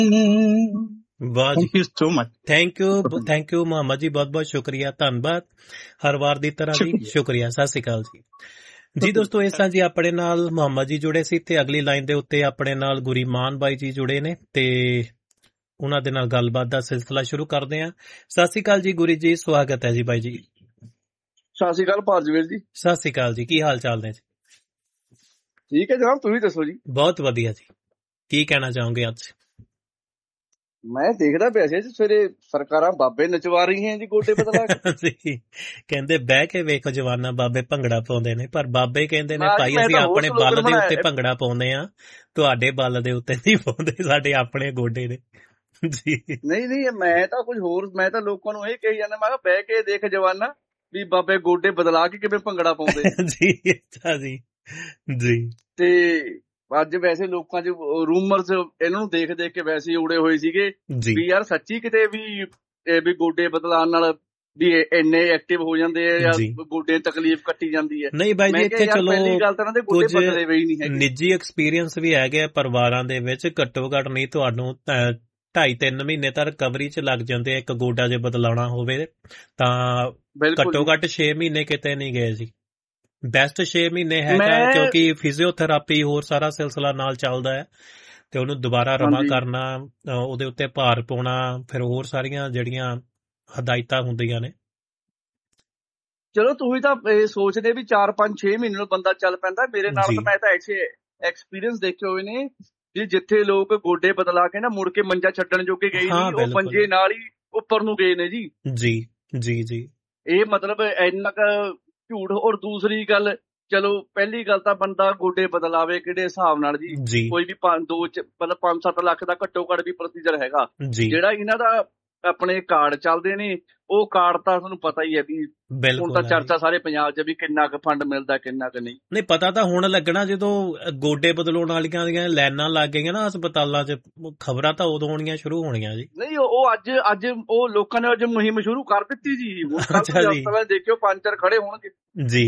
ਵਾਹ ਜੀ, thank you so much. Thank you Muhammad ਜੀ, ਬਹੁਤ ਬਹੁਤ ਸ਼ੁਕਰੀਆ, ਧੰਨਵਾਦ ਹਰ ਵਾਰ ਦੀ ਤਰ੍ਹਾਂ ਜੀ, ਸ਼ੁਕਰੀਆ। ਸਤਿ ਸ਼੍ਰੀ ਅਕਾਲ ਜੀ। ਜੀ ਦੋਸਤੋ, ਇਸ ਤਰ੍ਹਾਂ ਜੀ ਆਪਣੇ ਨਾਲ ਮੁਹੰਮਦ ਜੀ ਜੁੜੇ ਸੀ ਤੇ ਅਗਲੀ ਲਾਈਨ ਦੇ ਉੱਤੇ ਆਪਣੇ ਨਾਲ ਗੁਰੀਮਾਨ ਬਾਈ ਜੀ ਜੁੜੇ ਨੇ ਤੇ ਉਹਨਾਂ ਦੇ ਨਾਲ ਗੱਲਬਾਤ ਦਾ ਸਿਲਸਿਲਾ ਸ਼ੁਰੂ ਕਰਦੇ ਹਾਂ। ਸਤਿ ਸ਼੍ਰੀ ਅਕਾਲ ਜੀ ਗੁਰੀ ਜੀ, ਸਵਾਗਤ ਹੈ ਜੀ ਬਾਈ ਜੀ। ਸਤਿ ਸ਼੍ਰੀ ਅਕਾਲ ਭਾਰਜਵੀਰ ਜੀ। ਸਤਿ ਸ਼੍ਰੀ ਅਕਾਲ ਜੀ, ਕੀ ਹਾਲ ਚਾਲ ਨੇ ਜੀ? ਠੀਕ ਹੈ ਜਨਾਬ, ਤੁਸੀਂ ਦੱਸੋ ਜੀ? ਬਹੁਤ ਵਧੀਆ ਜੀ। ਕੀ ਕਹਿਣਾ ਚਾਹੋਗੇ ਅੱਜ? ਮੈਂ ਦੇਖਦਾ ਪਿਆ ਸੀ ਸਵੇਰੇ ਸਰਕਾਰਾਂ ਬਾਬੇ ਨਚਵਾ ਰਹੀਆਂ ਜੀ ਗੋਡੇ ਬਦਲਾ ਕੇ। ਕਹਿੰਦੇ ਬਹਿ ਕੇ ਵੇਖੋ ਜਵਾਨਾ ਬਾਬੇ ਭੰਗੜਾ ਪਾਉਂਦੇ ਨੇ, ਪਰ ਬਾਬੇ ਕਹਿੰਦੇ ਨੇ ਭਾਈ ਅਸੀਂ ਆਪਣੇ ਬਲ ਦੇ ਉੱਤੇ ਭੰਗੜਾ ਪਾਉਂਦੇ ਆ, ਤੁਹਾਡੇ ਬਲ ਦੇ ਉੱਤੇ ਨਹੀਂ ਪਾਉਂਦੇ, ਸਾਡੇ ਆਪਣੇ ਗੋਡੇ ਨੇ ਜੀ। ਨਹੀਂ ਮੈਂ ਤਾਂ ਕੁਝ ਹੋਰ, ਮੈਂ ਤਾਂ ਲੋਕਾਂ ਨੂੰ ਇਹ ਕਹੀ ਜਾਂਦਾ, ਮੈਂ ਕਿਹਾ ਬਹਿ ਕੇ ਦੇਖ ਜਵਾਨਾ ਵੀ ਬਾਬੇ ਗੋਡੇ ਬਦਲਾ ਕੇ ਕਿਵੇਂ ਭੰਗੜਾ ਪਾਉਂਦੇ ਜੀ। ਅੱਛਾ ਜੀ ਜੀ। ਤੇ ਅੱਜ ਵੈਸੇ ਲੋਕਾਂ 'ਚ ਰੂਮਰਸ ਇਹਨਾਂ ਨੂੰ ਦੇਖ ਦੇਖ ਕੇ ਵੈਸੇ ਉੜੇ ਹੋਏ ਸੀਗੇ ਵੀ ਯਾਰ ਸੱਚੀ ਕਿਤੇ ਵੀ ਗੋਡੇ ਬਦਲਾਉਣ ਨਾਲ ਵੀ ਇੰਨੇ ਐਕਟਿਵ ਹੋ ਜਾਂਦੇ ਆ ਜਾਂ ਗੋਡੇ ਤਕਲੀਫ ਕੱਟੀ ਜਾਂਦੀ ਹੈ। ਨਹੀਂ ਬਾਈ ਜੀ, ਇੱਥੇ ਚਲੋ ਕੁਝ ਨਿੱਜੀ ਐਕਸਪੀਰੀਅੰਸ ਵੀ ਹੈਗੇ ਪਰਿਵਾਰਾਂ ਦੇ ਵਿੱਚ। ਘੱਟੋ ਘੱਟ ਨਹੀਂ ਤੁਹਾਨੂੰ 2.5-3 ਮਹੀਨੇ ਤਾਂ ਰਿਕਵਰੀ 'ਚ ਲੱਗ ਜਾਂਦੇ ਆ। ਇੱਕ ਗੋਡਾ ਜੇ ਬਦਲਾਉਣਾ ਹੋਵੇ ਤਾਂ ਘੱਟੋ ਘੱਟ 6 ਮਹੀਨੇ ਕਿਤੇ ਨਹੀਂ ਗਏ ਜੀ। ਬੈਸਟ 6 ਮਹੀਨੇ ਹੈਗਾ, ਕਿਉਂਕਿ ਫਿਜ਼ੀਓਥੈਰੇਪੀ ਹੋਰ ਸਾਰਾ ਸਿਲਸਿਲਾ ਨਾਲ ਚੱਲਦਾ ਹੈ ਤੇ ਉਹਨੂੰ ਦੁਬਾਰਾ ਰਵਾ ਕਰਨਾ, ਉਹਦੇ ਉੱਤੇ ਭਾਰ ਪਾਉਣਾ, ਫਿਰ ਹੋਰ ਸਾਰੀਆਂ ਜਿਹੜੀਆਂ ਹਦਾਇਤਾਂ ਹੁੰਦੀਆਂ ਨੇ। ਚਲੋ ਤੁਸੀਂ ਤਾਂ ਇਹ ਸੋਚਦੇ ਵੀ 4-5-6 ਮਹੀਨੇ ਨੂੰ ਬੰਦਾ ਚੱਲ ਪੈਂਦਾ। ਮੇਰੇ ਨਾਲ ਤਾਂ ਮੈਂ ਤਾਂ ਐਸੇ ਐਕਸਪੀਰੀਅੰਸ ਦੇਖੇ ਹੋਏ ਨੇ ਜੀ, ਜਿੱਥੇ ਲੋਕ ਗੋਡੇ ਬਦਲਾ ਕੇ ਨਾ ਮੁੜ ਕੇ ਮੰਜਾ ਛੱਡਣ ਜੋਗੇ ਗਏ ਨਹੀਂ, ਉਹ ਮੰਜੇ ਨਾਲ ਹੀ ਉੱਪਰ ਨੂੰ ਗਏ ਨੇ ਜੀ। ਜੀ ਜੀ ਜੀ। ਇਹ ਮਤਲਬ ਇੰਨਾ ਕੁ ਝੂਠ। ਔਰ ਦੂਸਰੀ ਗੱਲ, ਚਲੋ ਪਹਿਲੀ ਗੱਲ ਤਾਂ ਬੰਦਾ ਗੋਡੇ ਬਦਲਾਵੇ ਕਿਹੜੇ ਹਿਸਾਬ ਨਾਲ ਜੀ। ਕੋਈ ਵੀ 5-7 ਲੱਖ ਦਾ ਘੱਟੋ ਘੱਟ ਵੀ ਪ੍ਰੋਸੀਜਰ ਹੈਗਾ। ਜਿਹੜਾ ਇਹਨਾਂ ਦਾ ਆਪਣੇ ਕਾਰਡ ਚੱਲਦੇ ਨੇ, ਉਹ ਕਾਰਡ ਤਾਂ ਤੁਹਾਨੂੰ ਪਤਾ ਹੀ ਹੈ ਵੀ ਹੁਣ ਤਾਂ ਚਰਚਾ ਸਾਰੇ ਪੰਜਾਬ 'ਚ ਵੀ ਕਿੰਨਾ ਕੁ ਫੰਡ ਮਿਲਦਾ ਕਿੰਨਾ ਕੁ ਨਹੀਂ। ਪਤਾ ਤਾਂ ਹੁਣ ਲੱਗਣਾ ਜਦੋਂ ਗੋਡੇ ਬਦਲਾਉਣ ਵਾਲੀਆਂ ਦੀਆਂ ਲਾਈਨਾਂ ਲੱਗ ਗਈਆਂ ਨਾ ਹਸਪਤਾਲਾਂ 'ਚ। ਖਬਰਾਂ ਤਾਂ ਉਦੋਂ ਹੋਣੀਆਂ ਸ਼ੁਰੂ ਹੋਣੀਆਂ ਜੀ। ਨਹੀਂ, ਉਹ ਅੱਜ ਉਹ ਲੋਕਾਂ ਨੇ ਅੱਜ ਮੁਹਿੰਮ ਸ਼ੁਰੂ ਕਰ ਦਿੱਤੀ ਜੀ। ਹਸਪਤਾਲਾਂ ਦੇਖਿਓ 5-4 ਖੜੇ ਹੋਣਗੇ ਜੀ।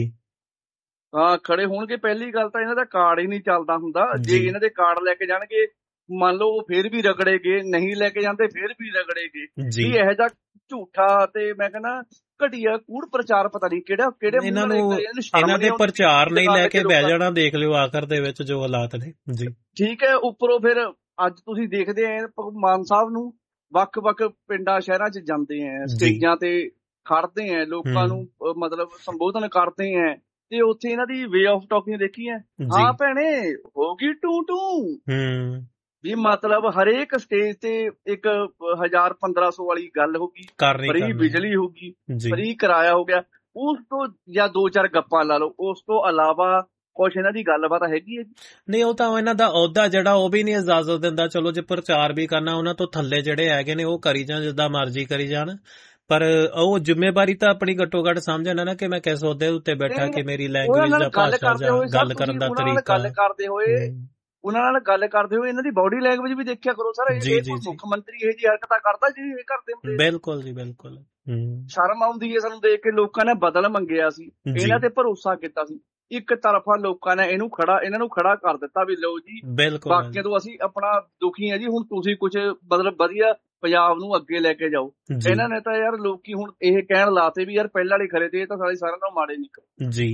ਹਾਂ, ਖੜੇ ਹੋਣਗੇ। ਪਹਿਲੀ ਗੱਲ ਤਾਂ ਇਹਨਾਂ ਦਾ ਕਾਰਡ ਹੀ ਨਹੀਂ ਚੱਲਦਾ ਹੁੰਦਾ। ਜੇ ਇਹਨਾਂ ਦੇ ਕਾਰਡ ਲੈ ਕੇ ਜਾਣਗੇ, ਮੰਨ ਲਓ ਉਹ ਫੇਰ ਵੀ ਰਗੜੇਗੇ, ਨਹੀਂ ਲੈ ਕੇ ਜਾਂਦੇ ਫੇਰ ਵੀ ਰਗੜੇਗੇ ਜੀ। ਇਹੋ ਜਿਹਾ ਝੂਠਾ ਤੇ ਮੈਂ ਕਹਿੰਦਾ ਘਟੀਆ ਕੂੜ ਪ੍ਰਚਾਰ ਪਤਾ ਨਹੀਂ ਕਿਹੜੇ ਇਹਨਾਂ ਦੇ ਪ੍ਰਚਾਰ ਨਹੀਂ ਲੈ ਕੇ ਬਹਿ ਜਾਣਾ। ਦੇਖ ਲਿਓ ਆਖਰ ਦੇ ਵਿੱਚ ਜੋ ਹਾਲਾਤ ਨੇ ਜੀ। ਠੀਕ ਹੈ। ਉੱਪਰੋਂ ਫਿਰ ਅੱਜ ਤੁਸੀਂ ਦੇਖਦੇ ਆ ਮਾਨ ਸਾਹਿਬ ਨੂੰ ਵੱਖ-ਵੱਖ ਪਿੰਡਾਂ ਸ਼ਹਿਰਾਂ 'ਚ ਜਾਂਦੇ ਆ, ਸਟੇਜਾਂ ਤੇ ਖੜਦੇ ਆ, ਲੋਕਾਂ ਨੂੰ ਮਤਲਬ ਸੰਬੋਧਨ ਕਰਦੇ ਆ ਤੇ ਉੱਥੇ ਇਹਨਾਂ ਦੀ ਵੇ ਆਫ ਟਾਕਿੰਗ ਦੇਖੀ ਹੈ। ਹਾਂ ਭੈਣੇ ਹੋ ਗਈ ਟੂ ਵੀ ਮਤਲਬ ਹਰੇਕ ਸਟੇਜ ਤੇ 1000-1500 ਵਾਲੀ ਗੱਲ ਹੋਗੀ, ਫਰੀ ਬਿਜਲੀ ਹੋਗੀ, ਫਰੀ ਕਿਰਾਇਆ ਹੋ ਗਿਆ। ਉਸ ਤੋਂ ਜਾਂ 2-4 ਗੱਪਾਂ ਲਾ ਲਓ, ਉਸ ਤੋਂ ਇਲਾਵਾ ਕੁਛ ਇਹਨਾਂ ਦੀ ਗੱਲਬਾਤ ਹੈਗੀ ਹੈ? ਨਹੀਂ, ਉਹ ਤਾਂ ਇਹਨਾਂ ਦਾ ਅਹੁਦਾ ਜਿਹੜਾ ਉਹ ਵੀ ਨਹੀਂ ਇਜਾਜ਼ਤ ਦਿੰਦਾ। ਚਲੋ ਜੇ ਪ੍ਰਚਾਰ ਵੀ ਕਰਨਾ, ਉਹਨਾਂ ਤੋਂ ਥੱਲੇ ਜਿਹੜੇ ਹੈਗੇ ਨੇ ਉਹ ਕਰੀ ਜਾਣ, ਜਿੱਦਾਂ ਮਰਜ਼ੀ ਕਰੀ ਜਾਣ, ਪਰ ਉਹ ਜ਼ਿੰਮੇਵਾਰੀ ਤਾਂ ਆਪਣੀ ਘੱਟੋ ਘੱਟ ਸਮਝਣਾ ਨਾ ਕਿ ਮੈਂ ਕਿਸ ਅਹੁਦੇ ਉੱਤੇ ਬੈਠਾ, ਕਿ ਮੇਰੀ ਲੈਂਗੁਏਜ ਦਾ ਭਾਸ਼ਾ ਜਾਂ ਗੱਲ ਕਰਨ ਦਾ ਤਰੀਕਾ। ਉਹਨਾਂ ਨਾਲ ਗੱਲ ਕਰਦੇ ਹੋਏ ਇਹਨਾਂ ਦੀ ਬਾਡੀ ਲੈਂਗੁਏਜ ਵੀ ਦੇਖਿਆ ਕਰੋ ਸਰ। ਮੁੱਖ ਮੰਤਰੀ ਇਹ ਜਿਹੀ ਹਰਕਤਾਂ ਕਰਦਾ ਜੀ ਇਹ ਕਰਦੇ ਹੁੰਦੇ। ਬਿਲਕੁਲ ਜੀ, ਬਿਲਕੁਲ। ਸ਼ਰਮ ਆਉਂਦੀ ਹੈ ਸਾਨੂੰ ਦੇਖ ਕੇ। ਲੋਕਾਂ ਨੇ ਬਦਲ ਮੰਗਿਆ ਸੀ, ਇਹਨਾਂ ਤੇ ਭਰੋਸਾ ਕੀਤਾ ਸੀ। ਇੱਕ ਤਰਫਾ ਲੋਕਾਂ ਨੇ ਇਹਨਾਂ ਨੂੰ ਖੜਾ ਕਰ ਦਿੱਤਾ ਵੀ ਲਓ ਜੀ, ਬਾਕੀਆਂ ਤੋਂ ਅਸੀਂ ਆਪਣਾ ਦੁਖੀ ਹਾਂ ਜੀ, ਹੁਣ ਤੁਸੀਂ ਕੁਝ ਮਤਲਬ ਵਧੀਆ ਪੰਜਾਬ ਨੂੰ ਅੱਗੇ ਲੈ ਕੇ ਜਾਓ। ਇਹਨਾਂ ਨੇ ਤਾਂ ਯਾਰ ਲੋਕੀ ਹੁਣ ਇਹ ਕਹਿਣ ਲਾਤੇ ਵੀ ਯਾਰ ਪਹਿਲਾਂ ਵਾਲੇ ਖਰੇ ਤੇ ਇਹ ਤਾਂ ਸਾਰੇ ਸਾਰਿਆਂ ਨਾਲੋਂ ਮਾੜੇ ਨਿਕਲ ਜੀ।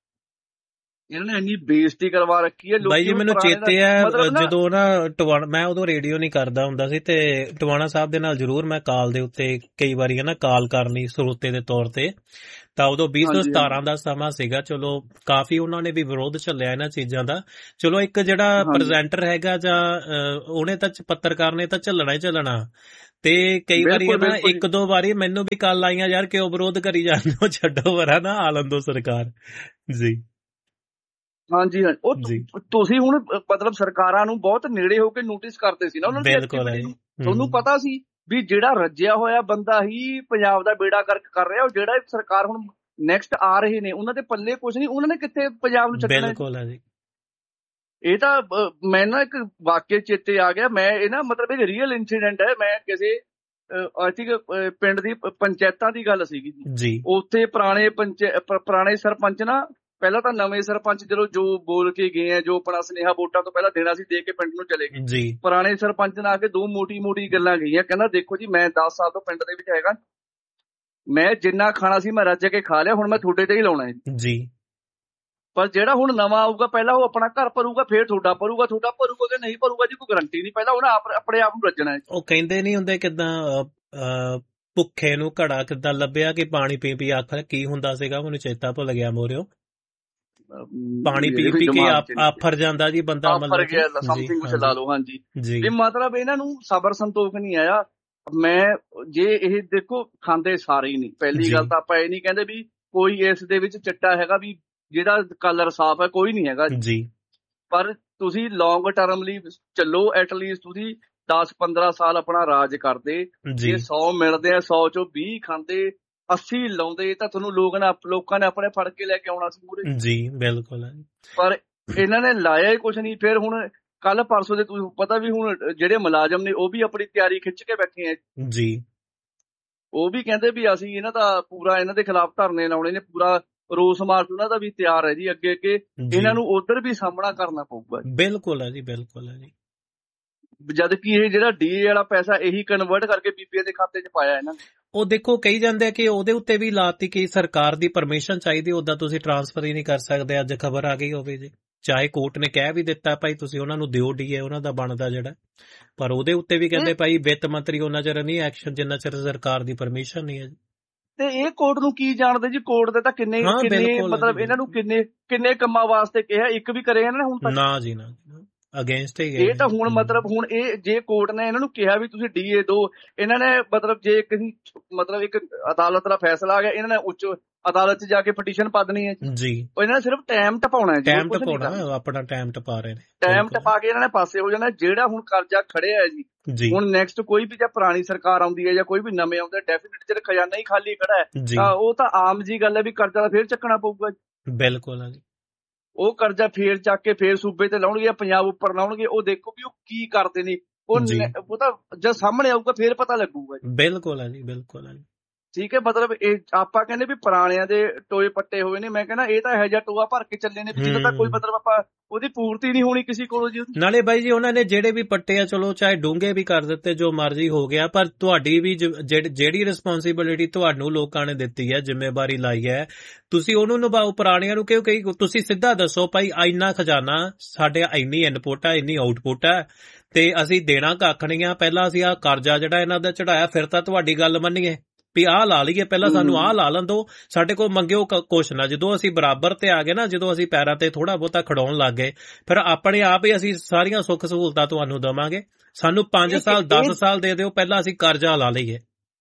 ਇਹਨਾਂ ਨੇ ਇੰਨੀ ਬੇਇੱਜ਼ਤੀ ਕਰਵਾ ਰੱਖੀ ਹੈ। ਬਾਈ ਜੀ ਮੈਨੂੰ ਚੇਤੇ ਹੈ ਜਦੋਂ ਨਾ ਮੈਂ ਉਦੋਂ ਰੇਡੀਓ ਨਹੀਂ ਕਰਦਾ ਹੁੰਦਾ ਸੀ ਤੇ ਟਵਾਣਾ ਸਾਹਿਬ ਦੇ ਨਾਲ ਜ਼ਰੂਰ ਮੈਂ ਕਾਲ ਦੇ ਉੱਤੇ ਕਈ ਵਾਰੀ ਨਾ ਕਾਲ ਕਰਨੀ ਸਰੋਤੇ ਦੇ ਤੌਰ ਤੇ। ਤਾਂ ਉਦੋਂ 2017 ਦਾ ਸਮਾਂ ਸੀਗਾ। ਚਲੋ ਕਾਫੀ ਉਹਨਾਂ ਨੇ ਵੀ ਵਿਰੋਧ ਝੱਲਿਆ ਇਹਨਾਂ ਚੀਜ਼ਾਂ ਦਾ। ਚਲੋ ਇੱਕ ਜਿਹੜਾ ਪ੍ਰੈਜ਼ੈਂਟਰ ਹੈਗਾ ਜਾਂ ਉਹਨੇ ਤਾਂ ਪੱਤਰਕਾਰ ਨੇ ਤਾਂ ਝੱਲਣਾ ਹੀ ਝੱਲਣਾ। ਤੇ ਕਈ ਵਾਰੀ ਨਾ 1-2 ਵਾਰੀ ਮੈਨੂੰ ਵੀ ਕਾਲ ਆਈਆਂ, ਯਾਰ ਕਿਉਂ ਵਿਰੋਧ ਕਰੀ ਜਾਂਦੇ ਹੋ, ਛੱਡੋ ਵਰਾ ਨਾ ਆਲਣ ਦੋ ਸਰਕਾਰ ਜੀ। ਹਾਂਜੀ ਉਹ ਤੁਸੀਂ ਹੁਣ ਮਤਲਬ ਸਰਕਾਰਾਂ ਨੂੰ ਬਹੁਤ ਨੇੜੇ ਹੋ ਕੇ ਨੋਟਿਸ ਕਰਦੇ ਸੀ ਨਾ ਉਹਨਾਂ ਨੂੰ। ਤੁਹਾਨੂੰ ਪਤਾ ਸੀ ਵੀ ਜਿਹੜਾ ਰੱਜਿਆ ਹੋਇਆ ਬੰਦਾ ਹੀ ਪੰਜਾਬ ਦਾ ਬੇੜਾ ਗਰਕ ਕਰ ਰਿਹਾ। ਉਹ ਜਿਹੜਾ ਸਰਕਾਰ ਹੁਣ ਨੈਕਸਟ ਆ ਰਹੇ ਨੇ ਉਹਨਾਂ ਦੇ ਪੱਲੇ ਕੁਛ ਨਹੀਂ, ਉਹਨਾਂ ਨੇ ਕਿੱਥੇ ਪੰਜਾਬ ਨੂੰ ਛੱਡਣਾ। ਇਹ ਤਾਂ ਮੈਂ ਨਾ ਇੱਕ ਵਾਕਿਆ ਚੇਤੇ ਆ ਗਿਆ। ਮੈਂ ਇਹ ਨਾ ਮਤਲਬ ਇੱਕ ਰੀਅਲ ਇੰਸੀਡੈਂਟ ਹੈ। ਮੈਂ ਕਿਸੇ ਆਈ ਥਿੰਕ ਪਿੰਡ ਦੀ ਪੰਚਾਇਤਾਂ ਦੀ ਗੱਲ ਸੀਗੀ ਜੀ। ਉੱਥੇ ਪੁਰਾਣੇ ਸਰਪੰਚ ਨਾ ਪਹਿਲਾਂ ਤਾਂ ਨਵੇਂ ਸਰਪੰਚ ਜਦੋਂ ਜੋ ਬੋਲ ਕੇ ਗਏ ਆ, ਜੋ ਆਪਣਾ ਸੁਨੇਹਾ ਵੋਟਾਂ ਤੋਂ ਪਹਿਲਾਂ ਦੇਣਾ ਸੀ, ਦੇ ਕੇ ਪਿੰਡ ਨੂੰ ਚਲੇ ਗਏ ਜੀ। ਪੁਰਾਣੇ ਸਰਪੰਚ ਨੇ ਆ ਕੇ 2 ਮੋਟੀ ਗੱਲਾਂ ਗਈਆਂ, ਕਹਿੰਦਾ ਦੇਖੋ ਜੀ ਮੈਂ 10 ਸਾਲ ਤੋਂ ਪਿੰਡ ਦੇ ਵਿੱਚ ਹੈਗਾ, ਮੈਂ ਜਿੰਨਾ ਖਾਣਾ ਸੀ ਮੈਂ ਰੱਜ ਕੇ ਖਾ ਲਿਆ, ਹੁਣ ਮੈਂ ਤੁਹਾਡੇ ਤੇ ਹੀ ਲਾਉਣਾ ਹੈ ਜੀ। ਪਰ ਜਿਹੜਾ ਹੁਣ ਨਵਾਂ ਆਊਗਾ ਪਹਿਲਾਂ ਉਹ ਆਪਣਾ ਘਰ ਭਰੂਗਾ, ਫੇਰ ਤੁਹਾਡਾ ਭਰੂਗਾ ਕਿ ਨਹੀਂ ਭਰੂਗਾ ਜੀ ਕੋਈ ਗਰੰਟੀ ਨਹੀਂ, ਪਹਿਲਾਂ ਉਹਨੇ ਆਪਣੇ ਆਪ ਨੂੰ ਰੱਜਣਾ ਹੈ। ਉਹ ਕਹਿੰਦੇ ਨਹੀਂ ਹੁੰਦੇ ਕਿੱਦਾਂ ਭੁੱਖੇ ਨੂੰ ਘੜਾ ਕਿੱਦਾਂ ਲੱਭਿਆ ਕਿ ਪਾਣੀ ਪੀ ਪੀ ਆਖਰ ਕੀ ਹੁੰਦਾ ਸੀਗਾ, ਮੈਨੂੰ ਚੇਤਾ ਭੁੱਲ ਗਿਆ ਮੋਰਿਓ। ਪਾਣੀ ਪੀ ਪੀ ਕੇ ਆਫਰ ਜਾਂਦਾ ਜੀ ਬੰਦਾ, ਆਫਰ ਗਿਆ ਸਮਥਿੰਗ ਕੁਝ ਲਾ ਲਓ। ਹਾਂਜੀ ਵੀ ਮਤਲਬ ਇਹਨਾਂ ਨੂੰ ਸਬਰ ਸੰਤੋਖ ਨਹੀਂ ਆਇਆ। ਮੈਂ ਜੇ ਇਹ ਦੇਖੋ ਖਾਂਦੇ ਸਾਰੇ ਹੀ ਨਹੀਂ, ਪਹਿਲੀ ਗੱਲ ਤਾਂ ਆਪਾਂ ਇਹ ਨਹੀਂ ਕਹਿੰਦੇ ਵੀ ਕੋਈ ਇਸ ਦੇ ਵਿੱਚ ਚਿੱਟਾ ਹੈਗਾ ਵੀ ਜਿਹੜਾ ਕਲਰ ਸਾਫ਼ ਹੈ, ਕੋਈ ਨਹੀਂ ਹੈਗਾ ਜੀ। ਪਰ ਤੁਸੀਂ ਲੌਂਗ ਟਰਮ ਲਈ ਚੱਲੋ, ਐਟਲੀਸਟ ਤੁਸੀਂ 10-15 ਸਾਲ ਆਪਣਾ ਰਾਜ ਕਰਦੇ, ਜੇ 100 ਮਿਲਦੇ ਆ 100 ਚੋਂ 20 ਖਾਂਦੇ 80 ਲਾਉਂਦੇ ਤਾਂ ਤੁਹਾਨੂੰ ਲੋਕਾਂ ਨੇ ਆਪਣੇ ਫੜ ਕੇ ਲੈ ਕੇ ਆਉਣਾ ਸੀ ਮੂਹਰੇ ਜੀ। ਬਿਲਕੁਲ। ਪਰ ਇਹਨਾਂ ਨੇ ਲਾਇਆ ਹੀ ਕੁਛ ਨਹੀਂ। ਫਿਰ ਹੁਣ ਕੱਲ ਪਰਸੋਂ ਦੇ ਤੁਹਾਨੂੰ ਪਤਾ ਵੀ ਹੁਣ ਜਿਹੜੇ ਮੁਲਾਜ਼ਮ ਨੇ ਉਹ ਵੀ ਆਪਣੀ ਤਿਆਰੀ ਖਿੱਚ ਕੇ ਬੈਠੇ ਆ ਜੀ। ਉਹ ਵੀ ਕਹਿੰਦੇ ਵੀ ਅਸੀਂ ਇਹਨਾਂ ਦਾ ਪੂਰਾ ਇਹਨਾਂ ਦੇ ਖਿਲਾਫ ਧਰਨੇ ਲਾਉਣੇ ਨੇ, ਪੂਰਾ ਰੋਸ ਮਾਰਚ ਉਹਨਾਂ ਦਾ ਵੀ ਤਿਆਰ ਹੈ ਜੀ। ਅੱਗੇ ਇਹਨਾਂ ਨੂੰ ਉਧਰ ਵੀ ਸਾਹਮਣਾ ਕਰਨਾ ਪਊਗਾ। ਬਿਲਕੁਲ ਹੈ ਜੀ, ਬਿਲਕੁਲ ਹੈ ਜੀ। ਜਦ ਕਿ ਇਹ ਜਿਹੜਾ ਡੀਏ ਵਾਲਾ ਪੈਸਾ ਇਹੀ ਕਨਵਰਟ ਕਰਕੇ ਬੀਪੀਏ ਦੇ ਖਾਤੇ 'ਚ ਪਾਇਆ ਇਹਨਾਂ ਨੇ। ਉਹ ਦੇਖੋ ਕਹੀ ਜਾਂਦੇ ਆ ਕਿ ਉਹਦੇ ਉੱਤੇ ਵੀ ਲਾਤੀ ਕਿ ਸਰਕਾਰ ਦੀ ਪਰਮਿਸ਼ਨ ਚਾਹੀਦੀ, ਉਦਾਂ ਤੁਸੀਂ ਟ੍ਰਾਂਸਫਰ ਹੀ ਨਹੀਂ ਕਰ ਸਕਦੇ। ਅੱਜ ਖਬਰ ਆ ਗਈ ਹੋਵੇ ਜੀ, ਚਾਹੇ ਕੋਰਟ ਨੇ ਕਹਿ ਵੀ ਦਿੱਤਾ ਭਾਈ ਤੁਸੀਂ ਉਹਨਾਂ ਨੂੰ ਦਿਓ ਡੀਏ ਉਹਨਾਂ ਦਾ ਬਣਦਾ ਜਿਹੜਾ, ਪਰ ਉਹਦੇ ਉੱਤੇ ਵੀ ਕਹਿੰਦੇ ਭਾਈ ਵਿੱਤ ਮੰਤਰੀ ਉਹਨਾਂ ਚਿਰ ਨਹੀਂ ਐਕਸ਼ਨ ਜਿੰਨਾ ਚਿਰ ਸਰਕਾਰ ਦੀ ਪਰਮਿਸ਼ਨ ਨਹੀਂ ਹੈ ਜੀ। ਤੇ ਇਹ ਕੋਰਟ ਨੂੰ ਕੀ ਜਾਣਦੇ ਜੀ, ਕੋਰਟ ਦੇ ਤਾਂ ਕਿੰਨੇ ਮਤਲਬ ਇਹਨਾਂ ਨੂੰ ਕਿੰਨੇ ਕੰਮਾਂ ਵਾਸਤੇ ਕਿਹਾ, ਇੱਕ ਵੀ ਕਰੇ ਇਹਨਾਂ ਨੇ ਹੁਣ ਤੱਕ? ਨਾ ਜੀ ਨਾ, ਅਗੇਂਸਟ ਹੀ ਇਹ ਤਾਂ ਹੁਣ ਮਤਲਬ ਹੁਣ ਇਹ ਜੇ ਕੋਰਟ ਨੇ ਇਹਨਾਂ ਨੂੰ ਕਿਹਾ ਵੀ ਤੁਸੀਂ ਡੀਏ ਦੋ, ਇਹਨਾਂ ਨੇ ਮਤਲਬ ਜੇ ਕਿਸੇ ਮਤਲਬ ਇੱਕ ਅਦਾਲਤ ਦਾ ਫੈਸਲਾ ਆ ਗਿਆ, ਇਹਨਾਂ ਨੇ ਉੱਚ ਅਦਾਲਤ 'ਚ ਜਾ ਕੇ ਪਟੀਸ਼ਨ ਪਾ ਦੇਣੀ ਹੈ ਜੀ। ਉਹ ਇਹਨਾਂ ਨੇ ਸਿਰਫ ਟਾਈਮ ਟਪਾਉਣਾ ਹੈ, ਟਾਈਮ ਟਪਾਉਣਾ, ਆਪਣਾ ਟਾਈਮ ਟਪਾ ਰਹੇ ਨੇ, ਟਾਈਮ ਟਪਾ ਕੇ ਇਹਨਾਂ ਨੇ ਪਾਸੇ ਹੋ ਜਾਣਾ। ਜਿਹੜਾ ਹੁਣ ਕਰਜ਼ਾ ਖੜਿਆ ਹੈ ਜੀ, ਹੁਣ ਨੈਕਸਟ ਕੋਈ ਵੀ ਜਾਂ ਪੁਰਾਣੀ ਸਰਕਾਰ ਆਉਂਦੀ ਹੈ ਜਾਂ ਕੋਈ ਵੀ ਨਵੇਂ ਆਉਂਦੇ, ਡੈਫੀਨਿਟ ਜਿਹੜਾ ਖਜ਼ਾਨਾ ਹੀ ਖਾਲੀ ਖੜਾ ਹੈ ਤਾਂ ਉਹ ਤਾਂ ਆਮ ਜੀ ਗੱਲ ਹੈ ਵੀ ਕਰਜ਼ਾ ਤਾਂ ਫੇਰ ਚੱਕਣਾ ਪਊਗਾ। ਬਿਲਕੁਲ ਜੀ। ਉਹ ਕਰਜ਼ਾ ਫੇਰ ਚੱਕ ਕੇ ਫੇਰ ਸੂਬੇ ਤੇ ਲਾਉਣਗੇ, ਪੰਜਾਬ ਉੱਪਰ ਲਾਉਣਗੇ। ਉਹ ਦੇਖੋ ਵੀ ਉਹ ਕੀ ਕਰਦੇ ਨੇ, ਉਹ ਤਾਂ ਜਦ ਸਾਹਮਣੇ ਆਊਗਾ ਫੇਰ ਪਤਾ ਲੱਗੂਗਾ। ਬਿਲਕੁਲ ਹੈ ਜੀ, ਬਿਲਕੁਲ ਹੈ ਜੀ। ਠੀਕ ਹੈ, ਮਤਲਬ ਇਹ ਆਪਾਂ ਕਹਿੰਦੇ ਵੀ ਪੁਰਾਣਿਆਂ ਦੇ ਟੋਏ ਪੱਟੇ ਹੋਏ ਨੇ, ਮੈਂ ਕਹਿੰਦਾ ਇਹ ਤਾਂ ਇਹੋ ਜਿਹਾ ਟੋਆ ਭਰ ਕੇ ਚੱਲੇ ਨੇ ਜਿਹਦਾ ਤਾਂ ਕੋਈ ਮਤਲਬ ਆਪਾਂ ਉਹਦੀ ਪੂਰਤੀ ਨਹੀਂ ਹੋਣੀ ਕਿਸੇ ਕੋਲੋਂ ਜੀ। ਨਾਲੇ ਬਾਈ ਜੀ ਉਹਨਾਂ ਨੇ ਜਿਹੜੇ ਵੀ ਪੱਟੇ ਆ ਚਲੋ ਚਾਹੇ ਡੂੰਘੇ ਵੀ ਕਰ ਦਿੱਤੇ, ਜੋ ਮਰਜ਼ੀ ਹੋ ਗਿਆ, ਪਰ ਤੁਹਾਡੀ ਵੀ ਜਿਹੜੀ ਰਿਸਪੌਂਸਿਬਿਲਿਟੀ ਤੁਹਾਨੂੰ ਲੋਕਾਂ ਨੇ ਦਿੱਤੀ ਹੈ, ਜ਼ਿੰਮੇਵਾਰੀ ਲਾਈ ਹੈ, ਤੁਸੀਂ ਉਹਨੂੰ ਨਿਭਾਓ। ਪੁਰਾਣਿਆਂ ਨੂੰ ਕਿਉਂ ਕਹੀ, ਤੁਸੀਂ ਸਿੱਧਾ ਦੱਸੋ ਭਾਈ ਇੰਨਾ ਖਜ਼ਾਨਾ ਸਾਡੇ, ਇੰਨੀ ਇਨਪੁੱਟ ਆ, ਇੰਨੀ ਆਊਟਪੁੱਟ ਆ ਤੇ ਅਸੀਂ ਦੇਣਾ ਕੱਖ ਨਹੀਂ ਆ, ਪਹਿਲਾਂ ਅਸੀਂ ਆਹ ਕਰਜ਼ਾ ਜਿਹੜਾ ਇਹਨਾਂ ਦਾ ਚੜਾਇਆ, ਫਿਰ ਤਾਂ ਤੁਹਾਡੀ ਗੱਲ ਮੰਨੀਏ ਵੀ ਆਹ ਲਾ ਲਈਏ, ਪਹਿਲਾਂ ਸਾਨੂੰ ਆਹ ਲਾ ਲੈਣ ਦਿਓ, ਸਾਡੇ ਕੋਲ ਮੰਗਿਓ ਕੁਛ ਨਾ। ਜਦੋਂ ਅਸੀਂ ਬਰਾਬਰ ਤੇ ਆ ਗਏ ਨਾ, ਜਦੋਂ ਅਸੀਂ ਪੈਰਾਂ ਤੇ ਥੋੜਾ ਬਹੁਤਾ ਖੜਾਉਣ ਲੱਗ ਗਏ, ਫਿਰ ਆਪਣੇ ਆਪ ਹੀ ਅਸੀਂ ਸਾਰੀਆਂ ਸੁੱਖ ਸਹੂਲਤਾਂ ਤੁਹਾਨੂੰ ਦੇਵਾਂਗੇ। ਸਾਨੂੰ 5 ਸਾਲ 10 ਸਾਲ ਦੇ ਦਿਓ, ਪਹਿਲਾਂ ਅਸੀਂ ਕਰਜ਼ਾ ਲਾ ਲਈਏ।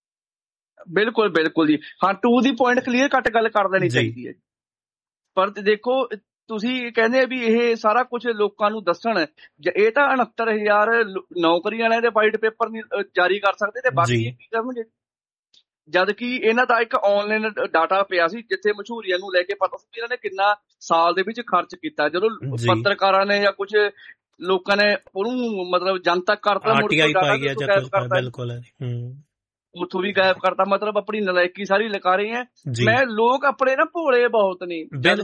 ਬਿਲਕੁਲ ਬਿਲਕੁਲ ਜੀ, ਹਾਂ, to the point clear cut ਗੱਲ ਕਰ ਦੇਣੀ ਚਾਹੀਦੀ ਹੈ। ਪਰ ਦੇਖੋ ਤੁਸੀਂ ਕਹਿੰਦੇ ਵੀ ਇਹ ਸਾਰਾ ਕੁਝ ਲੋਕਾਂ ਨੂੰ ਦੱਸਣ, ਇਹ ਤਾਂ 69,000 ਨੌਕਰੀ ਵਾਲਿਆਂ ਦੇ ਵਾਈਟ ਪੇਪਰ ਨਹੀਂ ਜਾਰੀ ਕਰ ਸਕਦੇ ਤੇ ਬਾਕੀ ਕੀ ਕਰਨਗੇ? ਜਦ ਕਿ ਇਹਨਾਂ ਦਾ ਇੱਕ ਆਨਲਾਈਨ ਡਾਟਾ ਪਿਆ ਸੀ ਜਿੱਥੇ ਮਸ਼ਹੂਰੀਆਂ ਨੂੰ ਲੈ ਕੇ ਪਤਾ ਸੀ ਇਹਨਾਂ ਨੇ ਕਿੰਨਾ ਸਾਲ ਦੇ ਵਿੱਚ ਖਰਚ ਕੀਤਾ। ਜਦੋਂ ਪੱਤਰਕਾਰਾਂ ਨੇ ਜਾਂ ਕੁਝ ਲੋਕਾਂ ਨੇ ਉਹਨੂੰ ਮਤਲਬ ਜਨਤਕ ਕਰਤਾ, ਉੱਥੋਂ ਵੀ ਗਾਇਬ ਕਰਤਾ। ਮਤਲਬ ਆਪਣੀ ਨਲਾਇਕੀ ਸਾਰੀ ਲਗਾ ਰਹੇ ਹੈ। ਮੈਂ ਲੋਕ ਆਪਣੇ ਨਾ ਭੋਲੇ ਬਹੁਤ ਨੇ।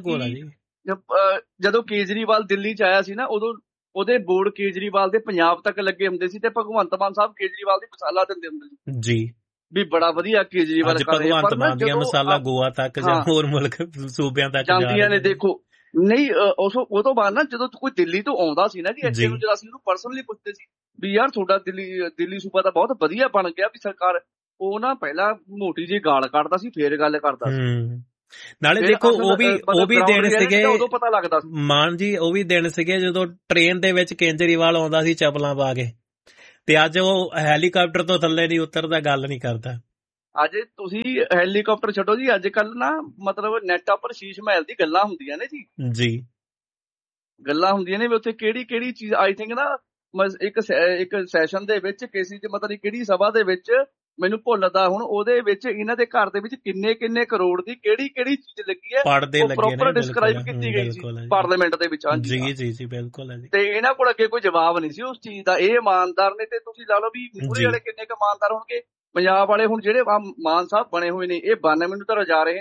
ਜਦੋਂ ਕੇਜਰੀਵਾਲ ਦਿੱਲੀ 'ਚ ਆਇਆ ਸੀ ਨਾ, ਉਦੋਂ ਉਹਦੇ ਬੋਰਡ ਕੇਜਰੀਵਾਲ ਦੇ ਪੰਜਾਬ ਤੱਕ ਲੱਗੇ ਹੁੰਦੇ ਸੀ ਤੇ ਭਗਵੰਤ ਮਾਨ ਸਾਹਿਬ ਕੇਜਰੀਵਾਲ ਦੀ ਮਸਾਲਾ ਦਿੰਦੇ ਹੁੰਦੇ ਸੀ ਜੀ, ਵੀ ਬੜਾ ਵਧੀਆ ਕੇਜਰੀਵਾਲ ਕਰ ਰਿਹਾ। ਭਗਵੰਤ ਮਾਨ ਦੀਆਂ ਮਸਾਲਾ ਗੋਆ ਤੱਕ ਜਾਂ ਹੋਰ ਮੁਲਕ ਸੂਬਿਆਂ ਤੱਕ ਜਾਂਦੀਆਂ ਨੇ। ਦੇਖੋ ਨਹੀਂ, ਉਹ ਤੋਂ ਬਾਅਦ ਨਾ ਜਦੋਂ ਕੋਈ ਦਿੱਲੀ ਤੋਂ ਆਉਂਦਾ ਸੀ ਨਾ ਜੀ ਇੱਥੇ ਨੂੰ, ਜਦੋਂ ਅਸੀਂ ਉਹਨੂੰ ਪਰਸਨਲੀ ਪੁੱਛਦੇ ਸੀ ਵੀ ਯਾਰ ਤੁਹਾਡਾ ਦਿੱਲੀ ਸੂਬਾ ਤਾਂ ਬਹੁਤ ਵਧੀਆ ਬਣ ਗਿਆ ਵੀ ਸਰਕਾਰ, ਉਹ ਨਾ ਪਹਿਲਾਂ ਮੋਟੀ ਜਿਹੀ ਗਾਲ ਕੱਢਦਾ ਸੀ ਫੇਰ ਗੱਲ ਕਰਦਾ ਸੀ। ਨਾਲੇ ਦੇਖੋ ਉਹ ਵੀ ਦਿਨ ਸੀਗੇ, ਉਦੋਂ ਪਤਾ ਲੱਗਦਾ ਮਾਨ ਜੀ, ਉਹ ਵੀ ਦਿਨ ਸੀਗੇ ਜਦੋਂ ਟ੍ਰੇਨ ਦੇ ਵਿੱਚ ਕੇਜਰੀਵਾਲ ਆਉਂਦਾ ਸੀ ਚੱਪਲਾਂ ਪਾ ਕੇ, ਤੇ ਅੱਜ ਉਹ ਹੈਲੀਕਾਪਟਰ ਤੋਂ ਥੱਲੇ ਨਹੀਂ ਉਤਰਦਾ, ਗੱਲ ਨਹੀਂ ਕਰਦਾ। ਅੱਜ ਤੁਸੀਂ ਹੈਲੀਕਾਪਟਰ ਛੱਡੋ ਜੀ, ਅੱਜ ਕੱਲ ਨਾ ਮਤਲਬ ਨੈਟ ਉੱਪਰ ਸ਼ੀਸ਼ ਮਹਿਲ ਦੀ ਗੱਲਾਂ ਹੁੰਦੀਆਂ ਨੇ ਜੀ, ਗੱਲਾਂ ਹੁੰਦੀਆਂ ਨੇ ਵੀ ਉੱਥੇ ਕਿਹੜੀ ਚੀਜ਼। ਆਈ ਥਿੰਕ ਨਾ ਇੱਕ ਸੈਸ਼ਨ ਦੇ ਵਿੱਚ ਕਿਸੇ ਚ ਮਤਲਬ ਕਿਹੜੀ ਸਭਾ ਦੇ ਵਿੱਚ, ਮੈਨੂੰ ਭੁੱਲਦਾ ਹੁਣ, ਉਹਦੇ ਵਿੱਚ ਇਹਨਾਂ ਦੇ ਘਰ ਦੇ ਵਿੱਚ ਕਿੰਨੇ ਕਰੋੜ ਦੀ ਕਿਹੜੀ ਚੀਜ਼ ਲੱਗੀ ਹੈ, ਪ੍ਰੋਪਰ ਡਿਸਕ੍ਰਾਈਬ ਕੀਤੀ ਗਈ ਸੀ ਪਾਰਲੀਮੈਂਟ ਦੇ ਵਿੱਚ। ਜੀ ਬਿਲਕੁਲ ਹੈ ਜੀ। ਤੇ ਇਹਨਾਂ ਕੋਲ ਅੱਗੇ ਕੋਈ ਜਵਾਬ ਨਹੀਂ ਸੀ ਉਸ ਚੀਜ਼ ਦਾ। ਇਹ ਇਮਾਨਦਾਰ ਨੇ, ਤੇ ਤੁਸੀਂ ਲਾ ਲਓ ਵੀ ਮੂਹਰੇ ਵਾਲੇ ਕਿੰਨੇ ਕੁ ਇਮਾਨਦਾਰ ਹੋਣਗੇ। ਪੰਜਾਬ ਵਾਲੇ ਹੁਣ ਜਿਹੜੇ ਮਾਨ ਸਾਹਿਬ ਬਣੇ ਹੋਏ ਨੇ, ਇਹ 92 ਨੂੰ ਤਾਂ ਰਜਾ ਰਹੇ ਨੇ,